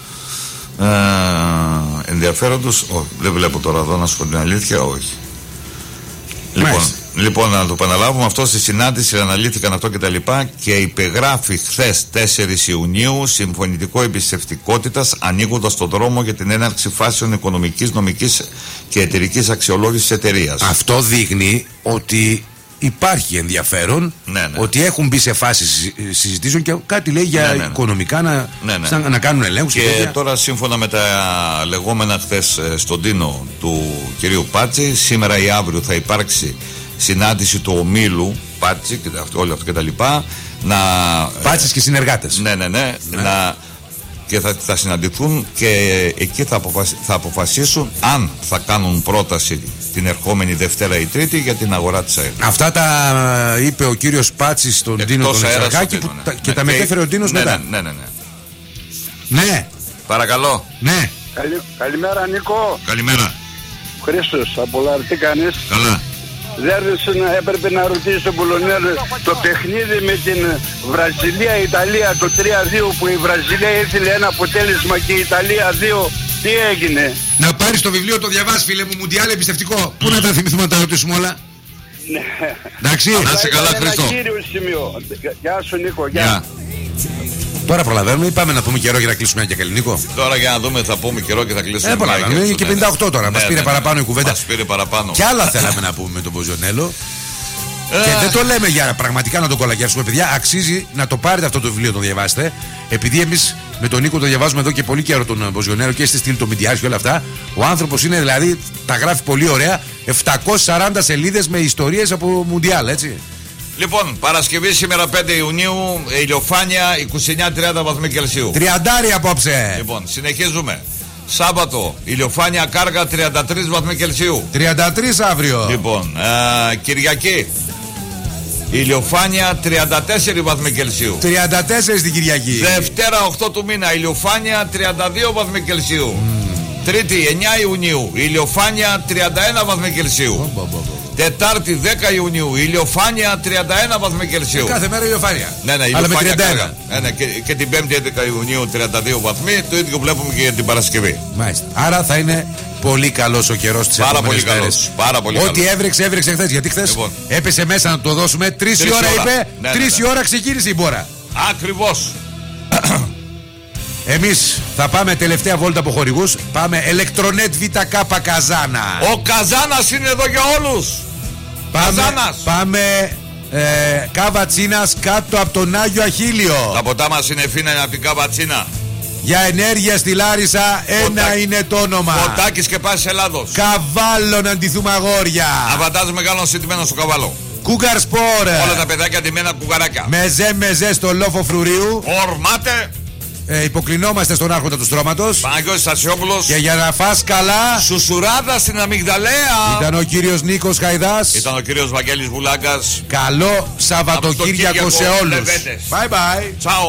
Ε, ενδιαφέροντος, όχι, δεν βλέπω τώρα εδώ να σου πω την αλήθεια, όχι. Λοιπόν, λοιπόν, να το επαναλάβουμε αυτό. Στη συνάντηση αναλύθηκαν αυτό και τα λοιπά και υπεγράφει χθες τέσσερις Ιουνίου συμφωνητικό εμπιστευτικότητας, ανοίγοντας το δρόμο για την έναρξη φάσεων οικονομικής, νομικής και εταιρικής αξιολόγησης της εταιρείας. Αυτό δείχνει ότι υπάρχει ενδιαφέρον, ναι, ναι. Ότι έχουν μπει σε φάσεις συζητήσεων και κάτι λέει για ναι, ναι, ναι. οικονομικά να, ναι, ναι. Σαν, να κάνουν ελέγχους. Και, και τώρα σύμφωνα με τα λεγόμενα χθες στον τίνο του κυρίου Πάτση, σήμερα ή αύριο θα υπάρξει συνάντηση του ομίλου Πάτση και όλο αυτό και τα λοιπά. Να, Πάτσης και συνεργάτες. Ναι, ναι, ναι. ναι. Να, και θα, θα συναντηθούν και εκεί θα, αποφασι, θα αποφασίσουν αν θα κάνουν πρόταση την ερχόμενη Δευτέρα ή Τρίτη για την αγορά της ΑΕΛ. Αυτά τα είπε ο κύριος Πάτσης στον Τίνο τον Εξαρχάκη που, ναι, και ναι, τα ναι, μετέφερε ο Τίνος ναι, μετά. Ναι, ναι, ναι, ναι. Ναι. Παρακαλώ. Ναι. Καλη, καλημέρα Νίκο. Καλημέρα. Χρήστος από Λάρ, τι κάνεις? Καλά. Δεν έπρεπε να ρωτήσει τον Πολωνέλο το παιχνίδι με την Βραζιλία-Ιταλία το τρία δύο που η Βραζιλία ήθελε ένα αποτέλεσμα και η Ιταλία δύο. Τι έγινε? Να πάρεις το βιβλίο, το διαβάσεις φίλε μου, Μουντιάλ εμπιστευτικό. Πού να τα θυμηθούμε να τα ρωτήσουμε όλα? Εντάξει. Να είσαι καλά Χρήστο. Ένα κύριο σημείο. Γεια σου Νίκο, γεια. Τώρα προλαβαίνουμε ή πάμε να πούμε καιρό για να κλείσουμε ένα και καλή Νίκο? Τώρα για να δούμε θα πούμε καιρό και θα κλείσουμε. Ε, προλαβαίνουμε, είναι και πενήντα οκτώ τώρα. Μας πήρε παραπάνω η κουβέντα. Μας πήρε παραπάνω. Κι άλλα θέλαμε να πούμε με τον Μποζιονέλο. Και δεν το λέμε για πραγματικά να το κολακιάσουμε, παιδιά. Αξίζει να το πάρετε αυτό το βιβλίο, το διαβάσετε. Επειδή εμείς με τον Νίκο το διαβάζουμε εδώ και πολύ καιρό τον Μποζιονέλο και στη στήλη το Μιντιάρι και όλα αυτά. Ο άνθρωπος είναι δηλαδή, τα γράφει πολύ ωραία. επτακόσιες σαράντα σελίδες με ιστορίες από Μουντιάλ, έτσι. Λοιπόν, Παρασκευή σήμερα πέντε Ιουνίου, ηλιοφάνεια είκοσι εννιά τριάντα βαθμοί Κελσίου. Τριαντάρι απόψε. Λοιπόν, συνεχίζουμε. Σάββατο, ηλιοφάνεια Κάργα τριάντα τρεις βαθμοί Κελσίου. τριάντα τρεις αύριο. Λοιπόν, α, Κυριακή, ηλιοφάνεια τριάντα τέσσερις βαθμοί Κελσίου. τριάντα τέσσερα την Κυριακή. Δευτέρα οκτώ του μήνα, ηλιοφάνεια τριάντα δύο βαθμοί Κελσίου. Mm. Τρίτη εννιά Ιουνίου, ηλιοφάνεια τριάντα ένα βαθμοί Κελσίου. Τετάρτη δέκα Ιουνίου, ηλιοφάνεια τριάντα ένα βαθμοί Κελσίου. Κάθε μέρα ηλιοφάνεια. Ναι, ναι, αλλά με ηλιοφάνεια τριάντα ένα. Ναι, ναι, και, και την Πέμπτη έντεκα Ιουνίου τριάντα δύο βαθμοί. Το ίδιο βλέπουμε και για την Παρασκευή. Μάλιστα. Άρα θα είναι πολύ καλός ο καιρός τις επόμενες μέρες. Πάρα πολύ Ό,τι καλός. έβρεξε, έβρεξε χθες. Γιατί χθες Λοιπόν. έπεσε μέσα να το δώσουμε. Τρεις η ώρα είπε. Ναι, Τρεις ναι, ναι. η ώρα ξεκίνησε η μπόρα. Ακριβώς. Εμείς θα πάμε τελευταία βόλτα από χορηγούς. Πάμε Electronet ΒΚ Καζάνα. Ο Καζάνας είναι εδώ για όλους. Πάμε, Καζάνας. πάμε ε, Καβατσίνας κάτω από τον Άγιο Αχίλιο. Τα ποτά μας είναι φίνα από την Καβατσίνα. Για ενέργεια στη Λάρισα ένα Ποτάκι. είναι το όνομα. Ποτάκης και πάση Ελλάδος. Καβάλο να ντυθούμε αγόρια. Αβαντάζ μεγάλο συντημένο στο καβάλο. Cougar Sport. Όλα τα παιδάκια ντυμένα κουκαράκια. Μεζέ μεζέ στο λόφο Φρουρίου. Ορμάτε. ε, Υποκλεινόμαστε στον άρχοντα του στρώματος. Παναγιώτης Στασιόπουλος. Και για να φας καλά Σουσουράδα στην Αμυγδαλέα. ήταν ο κύριος Νίκος Χαϊδάς. Ήταν ο κύριος Βαγγέλης Βουλάκας. Καλό Σαββατοκύριακο σε όλους. Λεβέντες. Bye bye. Τσάου.